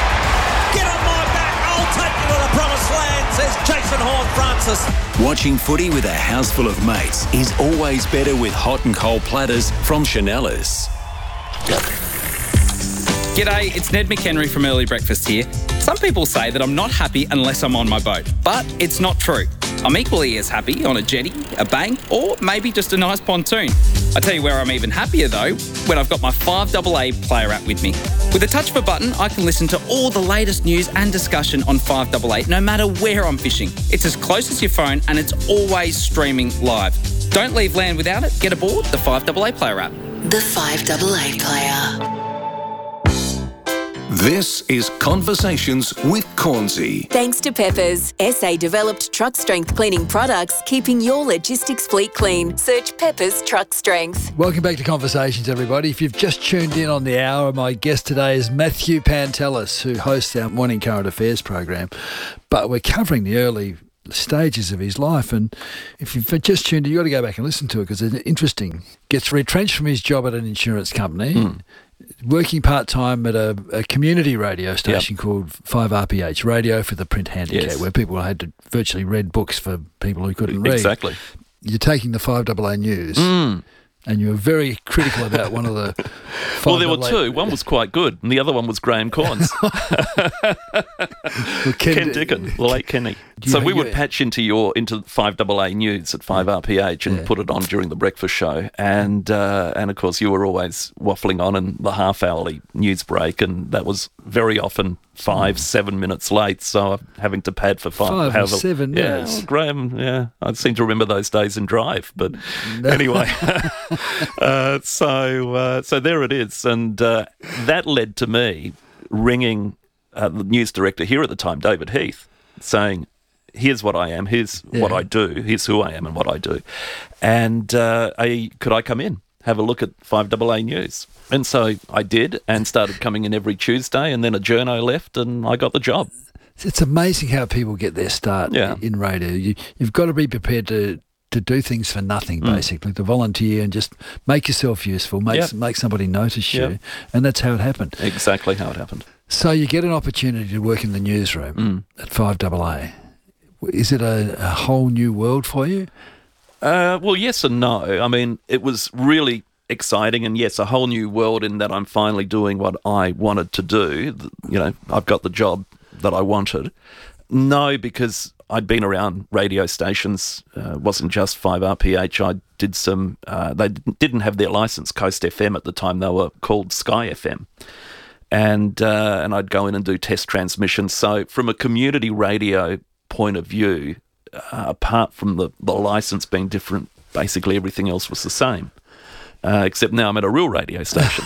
Speaker 16: Get on my back, I'll take you to the promised land, says Jason Horn Francis.
Speaker 14: Watching footy with a house full of mates is always better with hot and cold platters from Chanellas.
Speaker 27: G'day, it's Ned McHenry from Early Breakfast here. Some people say that I'm not happy unless I'm on my boat, but it's not true. I'm equally as happy on a jetty, a bank, or maybe just a nice pontoon. I tell you where I'm even happier though, when I've got my five double A player app with me. With a touch of a button, I can listen to all the latest news and discussion on five double A, no matter where I'm fishing. It's as close as your phone and it's always streaming live. Don't leave land without it. Get aboard the five double A player app.
Speaker 12: The five double A player.
Speaker 8: This is Conversations with Cornsey.
Speaker 12: Thanks to Peppers, S A-developed truck strength cleaning products, keeping your logistics fleet clean. Search Peppers Truck Strength.
Speaker 13: Welcome back to Conversations, everybody. If you've just tuned in on the hour, my guest today is Matthew Pantelis, who hosts our Morning Current Affairs program. But we're covering the early stages of his life, and if you've just tuned in, you've got to go back and listen to it because it's interesting. Gets retrenched from his job at an insurance company. Mm. Working part-time at a, a community radio station yep. called five R P H, Radio for the Print Handicap, yes. where people had to virtually read books for people who couldn't read.
Speaker 11: Exactly.
Speaker 13: You're taking the five double A news, mm. and you were very critical about one of the five
Speaker 11: Well, there were two. One was quite good, and the other one was Graham Corns.
Speaker 13: well, Ken,
Speaker 11: Ken Dickon, the late Kenny. So we would patch into your into five double A news at five R P H and yeah. put it on during the breakfast show, and uh, and of course you were always waffling on in the half hourly news break, and that was very often five, mm. seven minutes late. So I'm having to pad for five,
Speaker 13: five
Speaker 11: however,
Speaker 13: or seven
Speaker 11: yeah,
Speaker 13: minutes.
Speaker 11: Well, Graham, yeah, I seem to remember those days in Drive, but no. anyway. uh, so uh, so there it is, and uh, that led to me ringing uh, the news director here at the time, David Heath, saying, here's what I am, here's yeah. what I do, here's who I am and what I do. And uh, I, could I come in, have a look at five double A News? And so I did, and started coming in every Tuesday, and then a journo left and I got the job.
Speaker 13: It's amazing how people get their start yeah. in radio. You, you've got to be prepared to, to do things for nothing, basically, mm. to volunteer and just make yourself useful, make, yep. make somebody notice you. Yep. And that's how it happened.
Speaker 11: Exactly how it happened.
Speaker 13: So you get an opportunity to work in the newsroom mm. at five double A. Is it a, a whole new world for you?
Speaker 11: Uh, well, yes and no. I mean, it was really exciting, and yes, a whole new world in that I'm finally doing what I wanted to do. You know, I've got the job that I wanted. No, because I'd been around radio stations. Uh, it wasn't just five R P H. I did some, uh, they didn't have their license, Coast F M at the time. They were called Sky F M. And, uh, and I'd go in and do test transmissions. So from a community radio point of view, uh, apart from the, the license being different, basically everything else was the same. Uh, except now I'm at a real radio station.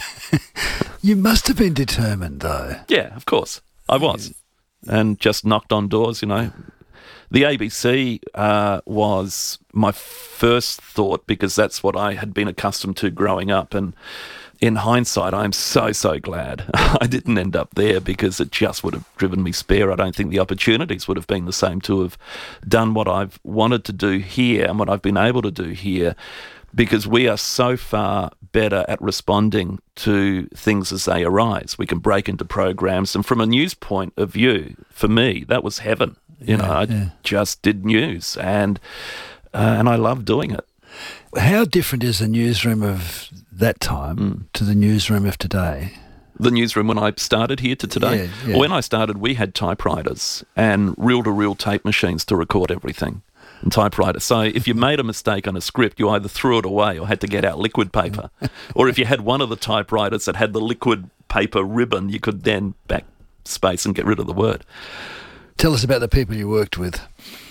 Speaker 13: You must have been determined, though.
Speaker 11: Yeah, of course. I was. And just knocked on doors, you know. The A B C uh, was my first thought because that's what I had been accustomed to growing up. And in hindsight, I'm so, so glad I didn't end up there because it just would have driven me spare. I don't think the opportunities would have been the same to have done what I've wanted to do here and what I've been able to do here, because we are so far better at responding to things as they arise. We can break into programs, and from a news point of view, for me, that was heaven. You yeah, know, I yeah. just did news, and uh, and I love doing it.
Speaker 13: How different is the newsroom of that time mm. to the newsroom of today?
Speaker 11: The newsroom when I started here to today?
Speaker 13: Yeah, yeah.
Speaker 11: When I started, we had typewriters and reel-to-reel tape machines to record everything. And typewriter. So if you made a mistake on a script, you either threw it away or had to get out liquid paper. Or if you had one of the typewriters that had the liquid paper ribbon, you could then backspace and get rid of the word.
Speaker 13: Tell us about the people you worked with.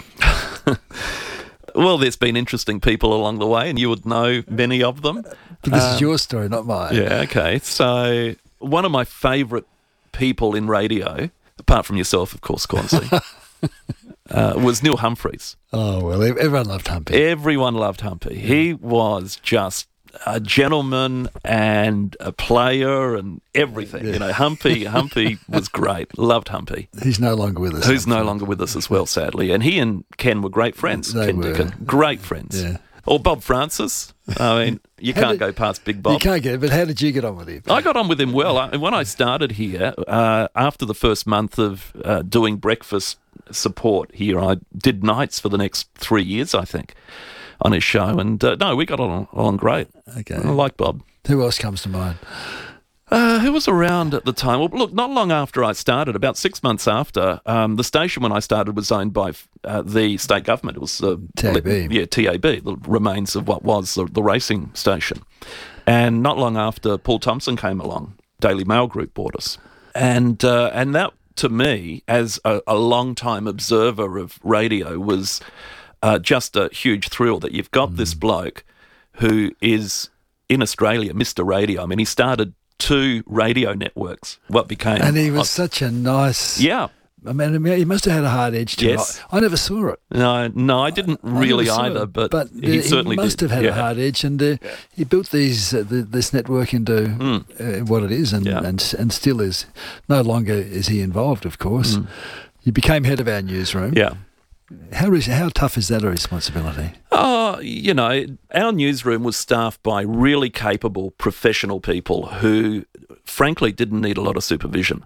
Speaker 11: Well, there's been interesting people along the way, and you would know many of them.
Speaker 13: But this um, is your story, not mine.
Speaker 11: Yeah, okay. So one of my favourite people in radio, apart from yourself, of course, Cornsey, Uh, was Neil Humphreys.
Speaker 13: Oh, well, everyone loved Humpy.
Speaker 11: Everyone loved Humpy. Yeah. He was just a gentleman and a player and everything. Yeah. You know, Humpy Humpy was great. Loved Humpy.
Speaker 13: He's no longer with us.
Speaker 11: Who's no longer with us as well, sadly. And he and Ken were great friends.
Speaker 13: They
Speaker 11: Ken
Speaker 13: were.
Speaker 11: Dickon. Great friends.
Speaker 13: Yeah.
Speaker 11: Or Bob Francis. I mean, you
Speaker 13: How
Speaker 11: can't
Speaker 13: did,
Speaker 11: go past Big Bob.
Speaker 13: You can't get it, but how did you get on with him?
Speaker 11: I got on with him well. I, when I started here, uh, after the first month of uh, doing breakfast support here, I did nights for the next three years, I think, on his show. And uh, no, we got on, on great.
Speaker 13: Okay.
Speaker 11: I like Bob.
Speaker 13: Who else comes to mind?
Speaker 11: Uh, who was around at the time? Well, look, not long after I started, about six months after, um, the station when I started was owned by uh, the state government. It was uh,
Speaker 13: T A B.
Speaker 11: Yeah, T A B, the remains of what was the, the racing station. And not long after, Paul Thompson came along. Daily Mail Group bought us. And uh, and that, to me, as a, a long-time observer of radio, was uh, just a huge thrill that you've got mm. this bloke who is, in Australia, Mister Radio. I mean, he started two radio networks, what became...
Speaker 13: And he was uh, such a nice...
Speaker 11: Yeah.
Speaker 13: I mean, he must have had a hard edge to
Speaker 11: yes.
Speaker 13: it. I, I never saw it.
Speaker 11: No, no, I didn't
Speaker 13: I,
Speaker 11: really
Speaker 13: I
Speaker 11: either,
Speaker 13: it,
Speaker 11: but,
Speaker 13: but
Speaker 11: he certainly
Speaker 13: he must
Speaker 11: did.
Speaker 13: have had
Speaker 11: yeah.
Speaker 13: a hard edge, and uh, yeah. he built these uh, the, this network into mm. uh, what it is, and,
Speaker 11: yeah.
Speaker 13: and and still is. No longer is he involved, of course.
Speaker 11: Mm.
Speaker 13: He became head of our newsroom.
Speaker 11: Yeah.
Speaker 13: How is how tough is that a responsibility?
Speaker 11: Oh, you know, our newsroom was staffed by really capable professional people who, frankly, didn't need a lot of supervision.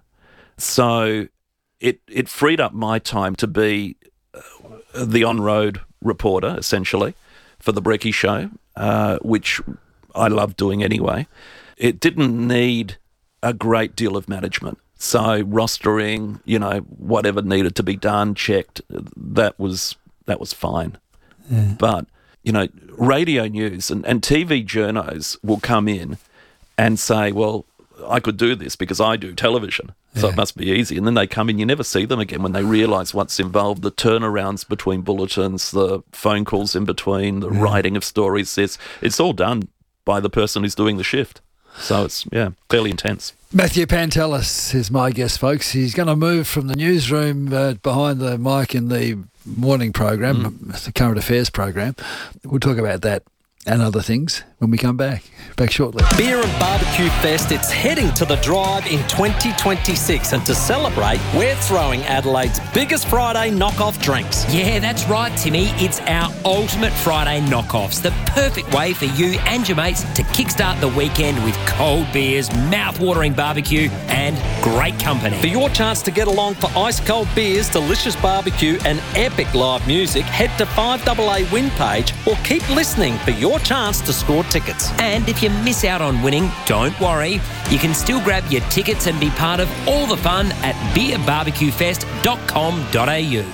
Speaker 11: So it it freed up my time to be uh, the on-road reporter, essentially, for the Brekkie Show, uh, which I loved doing anyway. It didn't need a great deal of management. So rostering, you know, whatever needed to be done, checked, that was that was fine.
Speaker 13: Yeah.
Speaker 11: But, you know, radio news and, and T V journos will come in and say, well, I could do this because I do television, so
Speaker 13: yeah.
Speaker 11: it must be easy. And then they come in, you never see them again when they realise what's involved, the turnarounds between bulletins, the phone calls in between, the yeah. writing of stories. It's, it's all done by the person who's doing the shift. So it's, yeah, fairly intense.
Speaker 13: Matthew Pantelis is my guest, folks. He's going to move from the newsroom uh, behind the mic in the morning program, mm. the current affairs program. We'll talk about that and other things when we come back. Back shortly.
Speaker 16: Beer and Barbecue Fest, it's heading to the Drive in twenty twenty-six, and to celebrate, we're throwing Adelaide's biggest Friday knockoff drinks.
Speaker 1: Yeah, that's right, Timmy. It's our ultimate Friday knockoffs, the perfect way for you and your mates to kickstart the weekend with cold beers, mouth-watering barbecue and great company.
Speaker 16: For your chance to get along for ice-cold beers, delicious barbecue and epic live music, head to five A A Win page or keep listening for your chance to score tickets.
Speaker 1: And if you miss out on winning, don't worry. You can still grab your tickets and be part of all the fun at beer barbecue fest dot com dot a u.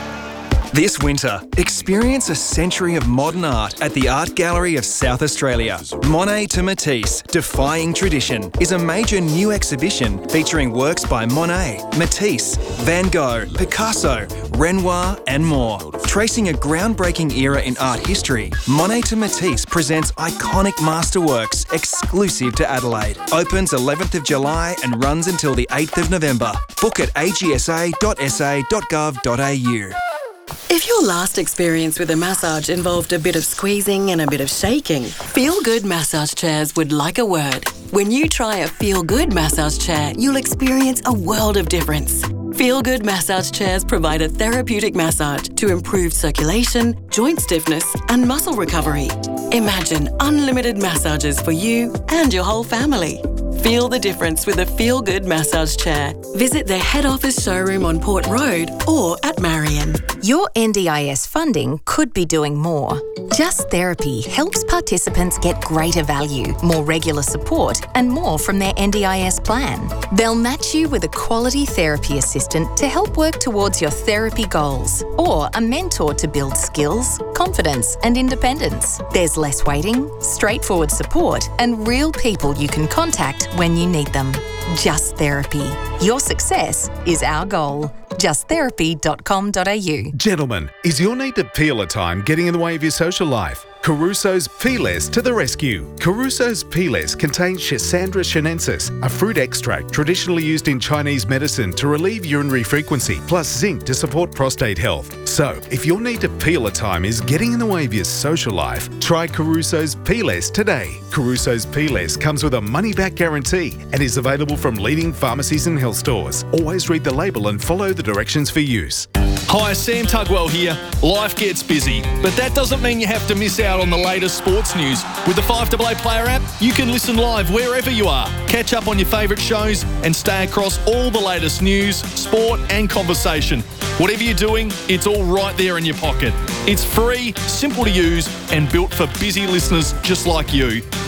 Speaker 5: This winter, experience a century of modern art at the Art Gallery of South Australia. Monet to Matisse, Defying Tradition, is a major new exhibition featuring works by Monet, Matisse, Van Gogh, Picasso, Renoir and more. Tracing a groundbreaking era in art history, Monet to Matisse presents iconic masterworks exclusive to Adelaide. Opens eleventh of July and runs until the eighth of November. Book at a g s a dot s a dot gov dot a u.
Speaker 6: If your last experience with a massage involved a bit of squeezing and a bit of shaking, Feel Good Massage Chairs would like a word. When you try a Feel Good massage chair, you'll experience a world of difference. Feel Good Massage Chairs provide a therapeutic massage to improve circulation, joint stiffness and muscle recovery. Imagine unlimited massages for you and your whole family. Feel the difference with a Feel Good massage chair. Visit their head office showroom on Port Road or at Marion.
Speaker 7: Your N D I S funding could be doing more. Just Therapy helps participants get greater value, more regular support and more from their N D I S plan. They'll match you with a quality therapy assistant to help work towards your therapy goals, or a mentor to build skills, confidence and independence. There's less waiting, straightforward support and real people you can contact when you need them. Just Therapy. Your success is our goal. just therapy dot com dot a u.
Speaker 9: Gentlemen, is your need to peel a time getting in the way of your social life? Caruso's Peeless to the rescue. Caruso's Peeless contains Schisandra chinensis, a fruit extract traditionally used in Chinese medicine to relieve urinary frequency, plus zinc to support prostate health. So, if your need to peel a time is getting in the way of your social life, try Caruso's Peeless today. Caruso's Peeless comes with a money-back guarantee and is available from leading pharmacies and health stores. Always read the label and follow the directions for use.
Speaker 10: Hi, Sam Tugwell here. Life gets busy, but that doesn't mean you have to miss out on the latest sports news. With the five A A Player app, you can listen live wherever you are, catch up on your favourite shows and stay across all the latest news, sport and conversation. Whatever you're doing, it's all right there in your pocket. It's free, simple to use and built for busy listeners just like you.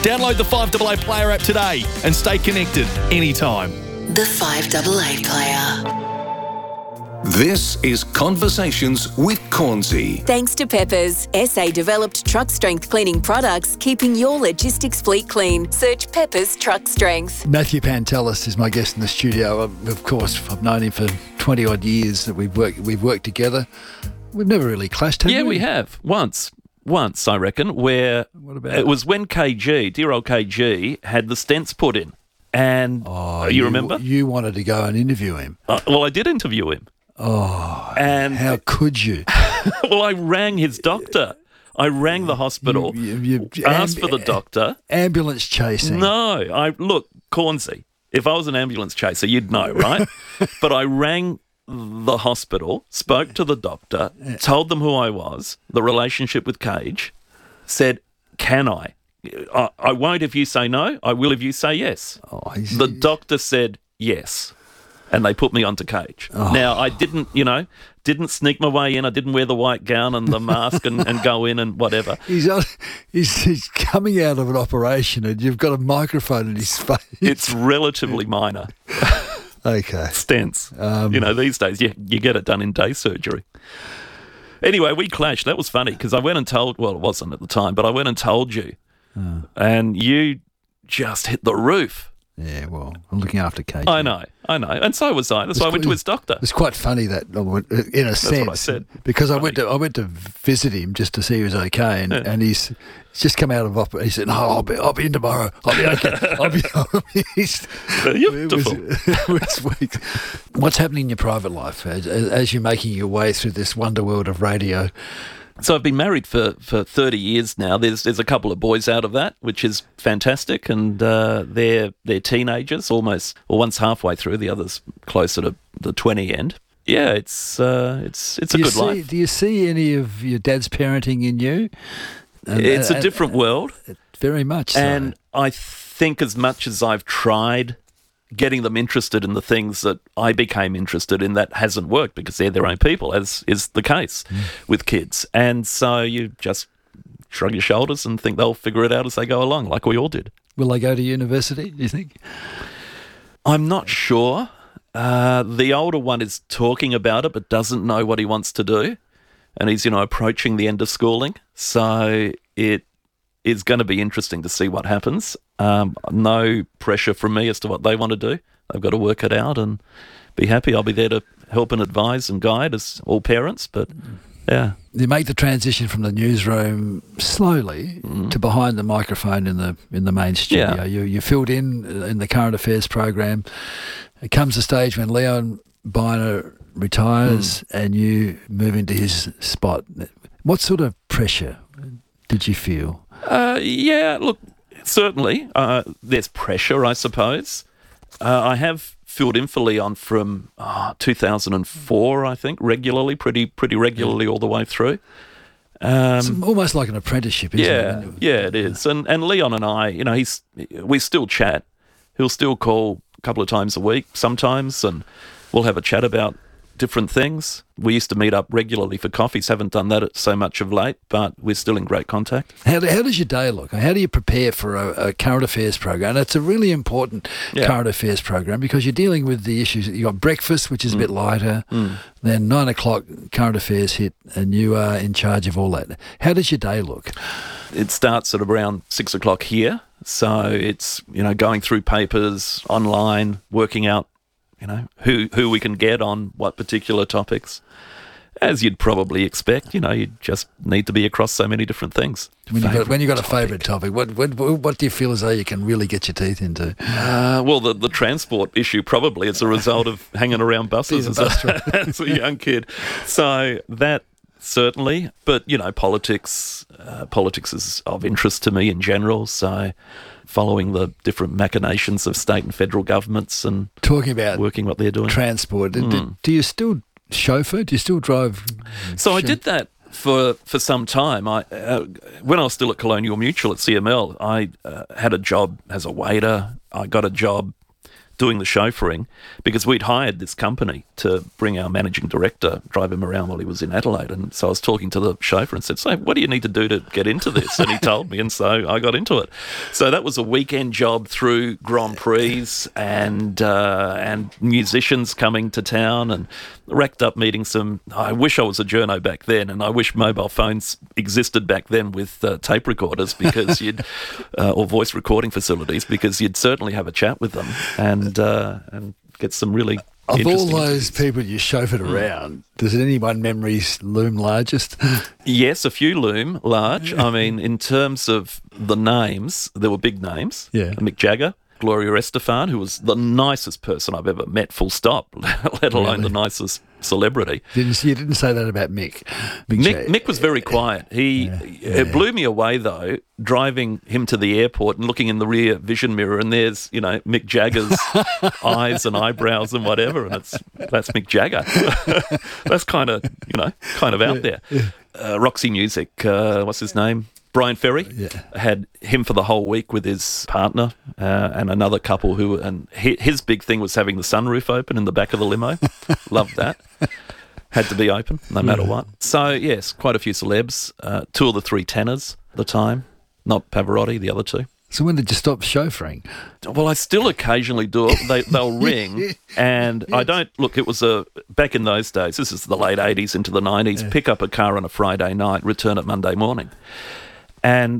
Speaker 10: Download the five A A Player app today and stay connected anytime.
Speaker 12: The five A A Player.
Speaker 8: This is Conversations with Cornsey.
Speaker 12: Thanks to Peppers, S A-developed truck strength cleaning products, keeping your logistics fleet clean. Search Peppers Truck Strength.
Speaker 13: Matthew Pantelis is my guest in the studio. Of course, I've known him for twenty odd years that we've worked we've worked together. We've never really clashed, have
Speaker 11: Yeah,
Speaker 13: we?
Speaker 11: we have. Once. Once, I reckon, where
Speaker 13: what about
Speaker 11: it was when K G, dear old K G, had the stents put in. And
Speaker 13: Oh,
Speaker 11: you, remember?
Speaker 13: You wanted to go and interview him.
Speaker 11: Uh, well, I did interview him.
Speaker 13: Oh,
Speaker 11: and
Speaker 13: how could you?
Speaker 11: Well, I rang his doctor. I rang the hospital,
Speaker 13: You- you- you-
Speaker 11: asked
Speaker 13: amb-
Speaker 11: for the doctor.
Speaker 13: Ambulance chasing.
Speaker 11: No, I look, Cornsey, if I was an ambulance chaser, you'd know, right? But I rang the hospital, spoke to the doctor, told them who I was, the relationship with Cage, said, can I? I, I won't if you say no, I will if you say yes.
Speaker 13: Oh,
Speaker 11: the doctor said yes, and they put me onto Cage.
Speaker 13: Oh.
Speaker 11: Now, I didn't, you know, didn't sneak my way in. I didn't wear the white gown and the mask and, and go in and whatever.
Speaker 13: He's, on, he's he's coming out of an operation and you've got a microphone in his face.
Speaker 11: It's relatively minor.
Speaker 13: Okay.
Speaker 11: Stents.
Speaker 13: Um,
Speaker 11: you know, these days you, you get it done in day surgery. Anyway, we clashed. That was funny because I went and told, well, it wasn't at the time, but I went and told you.
Speaker 13: Oh.
Speaker 11: And you just hit the roof.
Speaker 13: Yeah, well, I'm looking after Kate.
Speaker 11: I know, I know. And so was I. That's why I went to his doctor.
Speaker 13: It's quite funny that, in a
Speaker 11: That's
Speaker 13: sense,
Speaker 11: what I said.
Speaker 13: because I went to I went to visit him just to see he was okay, and,
Speaker 11: Yeah.
Speaker 13: and he's he's just come out of op- he said, "No, I'll be I'll be in tomorrow. I'll be okay. I'll be." I'll be he's,
Speaker 11: Beautiful.
Speaker 13: it was- it was weak. What's happening in your private life as, as you're making your way through this wonder world of radio?
Speaker 11: So I've been married for, for thirty years now. There's there's a couple of boys out of that, which is fantastic, and uh, they're they're teenagers, almost, or one's halfway through, the other's closer to the twenty end. Yeah, it's uh, it's it's a
Speaker 13: do you
Speaker 11: good
Speaker 13: see,
Speaker 11: life.
Speaker 13: Do you see any of your dad's parenting in you? And-
Speaker 11: It's a
Speaker 13: and-
Speaker 11: different world,
Speaker 13: very much so.
Speaker 11: and I think as much as I've tried getting them interested in the things that I became interested in, that hasn't worked because they're their own people, as is the case
Speaker 13: Mm.
Speaker 11: with kids. And so you just shrug your shoulders and think they'll figure it out as they go along, like we all did.
Speaker 13: Will they go to university, do you think?
Speaker 11: I'm not sure. Uh, the older one is talking about it but doesn't know what he wants to do. And he's, you know, approaching the end of schooling. So it is going to be interesting to see what happens. Um, no pressure from me as to what they want to do. They've got to work it out and be happy. I'll be there to help and advise and guide as all parents. But, yeah.
Speaker 13: You make the transition from the newsroom slowly
Speaker 11: Mm.
Speaker 13: to behind the microphone in the in the main studio.
Speaker 11: Yeah.
Speaker 13: You you filled in in the current affairs program. It comes a stage when Leon Biner retires
Speaker 11: Mm.
Speaker 13: and you move into his spot. What sort of pressure did you feel?
Speaker 11: Uh, yeah, look, certainly uh, there's pressure, I suppose. Uh, I have filled in for Leon from uh, two thousand four, I think, regularly, pretty pretty regularly all the way through. Um,
Speaker 13: It's almost like an apprenticeship, isn't
Speaker 11: yeah,
Speaker 13: it?
Speaker 11: yeah, it is. And and Leon and I, you know, he's we still chat. He'll still call a couple of times a week sometimes, and we'll have a chat about different things. We used to meet up regularly for coffees. Haven't done that so much of late, but we're still in great contact.
Speaker 13: How, do, how does your day look? How do you prepare for a, a current affairs program? And it's a really important
Speaker 11: Yeah.
Speaker 13: current affairs program because you're dealing with the issues. You've got breakfast, which is a
Speaker 11: Mm.
Speaker 13: bit lighter.
Speaker 11: Mm.
Speaker 13: Then nine o'clock, current affairs hit, and you are in charge of all that. How does your day look?
Speaker 11: It starts at around six o'clock here. So it's, you know, going through papers online, working out, you know, who, who we can get on what particular topics. As you'd probably expect, you know, you just need to be across so many different things.
Speaker 13: When you've got,
Speaker 11: Favourite
Speaker 13: when you got a
Speaker 11: topic.
Speaker 13: favourite topic, what, what what do you feel as though you can really get your teeth into?
Speaker 11: Uh, well, the, the transport issue probably as a result of hanging around buses
Speaker 13: Being a
Speaker 11: as,
Speaker 13: bus
Speaker 11: a,
Speaker 13: driver.
Speaker 11: as a young kid. So that certainly, but, you know, politics, uh, politics is of interest to me in general. So following the different machinations of state and federal governments and
Speaker 13: Talking about
Speaker 11: working what they're doing.
Speaker 13: transport, do-
Speaker 11: Mm.
Speaker 13: do you still chauffeur? Do you still drive?
Speaker 11: So I
Speaker 13: Sure.
Speaker 11: did that for for some time. I uh, when I was still at Colonial Mutual at C M L, I uh, had a job as a waiter. I got a job doing the chauffeuring because we'd hired this company to bring our managing director, drive him around while he was in Adelaide. And so I was talking to the chauffeur and said, so what do you need to do to get into this? And he told me, and so I got into it. So that was a weekend job through Grand Prix and uh, and musicians coming to town, and racked up meeting some. I wish I was a journo back then, and I wish mobile phones existed back then with uh, tape recorders because you'd uh, or voice recording facilities, because you'd certainly have a chat with them and uh, and get some really
Speaker 13: Of all
Speaker 11: interesting
Speaker 13: those people you chauffeured around, does any one memories loom largest?
Speaker 11: Yes, a few loom large. I mean, in terms of the names, there were big names.
Speaker 13: Yeah.
Speaker 11: Mick Jagger, Gloria Estefan, who was the nicest person I've ever met, full stop, let alone
Speaker 13: Really?
Speaker 11: the nicest celebrity.
Speaker 13: Didn't, you didn't say that about Mick. Mick,
Speaker 11: Mick, Mick was very quiet. He It blew me away, though, driving him to the airport and looking in the rear vision mirror, and there's, you know, Mick Jagger's eyes and eyebrows and whatever, and it's that's Mick Jagger. That's kind of, you know, kind of out there. Uh, Roxy Music, uh, what's his name? Brian Ferry.
Speaker 13: Yeah.
Speaker 11: Had him for the whole week with his partner uh, and another couple who, and he, his big thing was having the sunroof open in the back of the limo. Loved that. Had to be open, no matter
Speaker 13: Yeah.
Speaker 11: what. So, yes, quite a few celebs. Uh, two of the three tenors at the time. Not Pavarotti, the other two.
Speaker 13: So when did you stop chauffeuring?
Speaker 11: Well, I still occasionally do it. They, they'll ring, and I don't... Look, it was a... Back in those days, this is the late eighties into the nineties,
Speaker 13: Yeah.
Speaker 11: pick up a car on a Friday night, return it Monday morning. And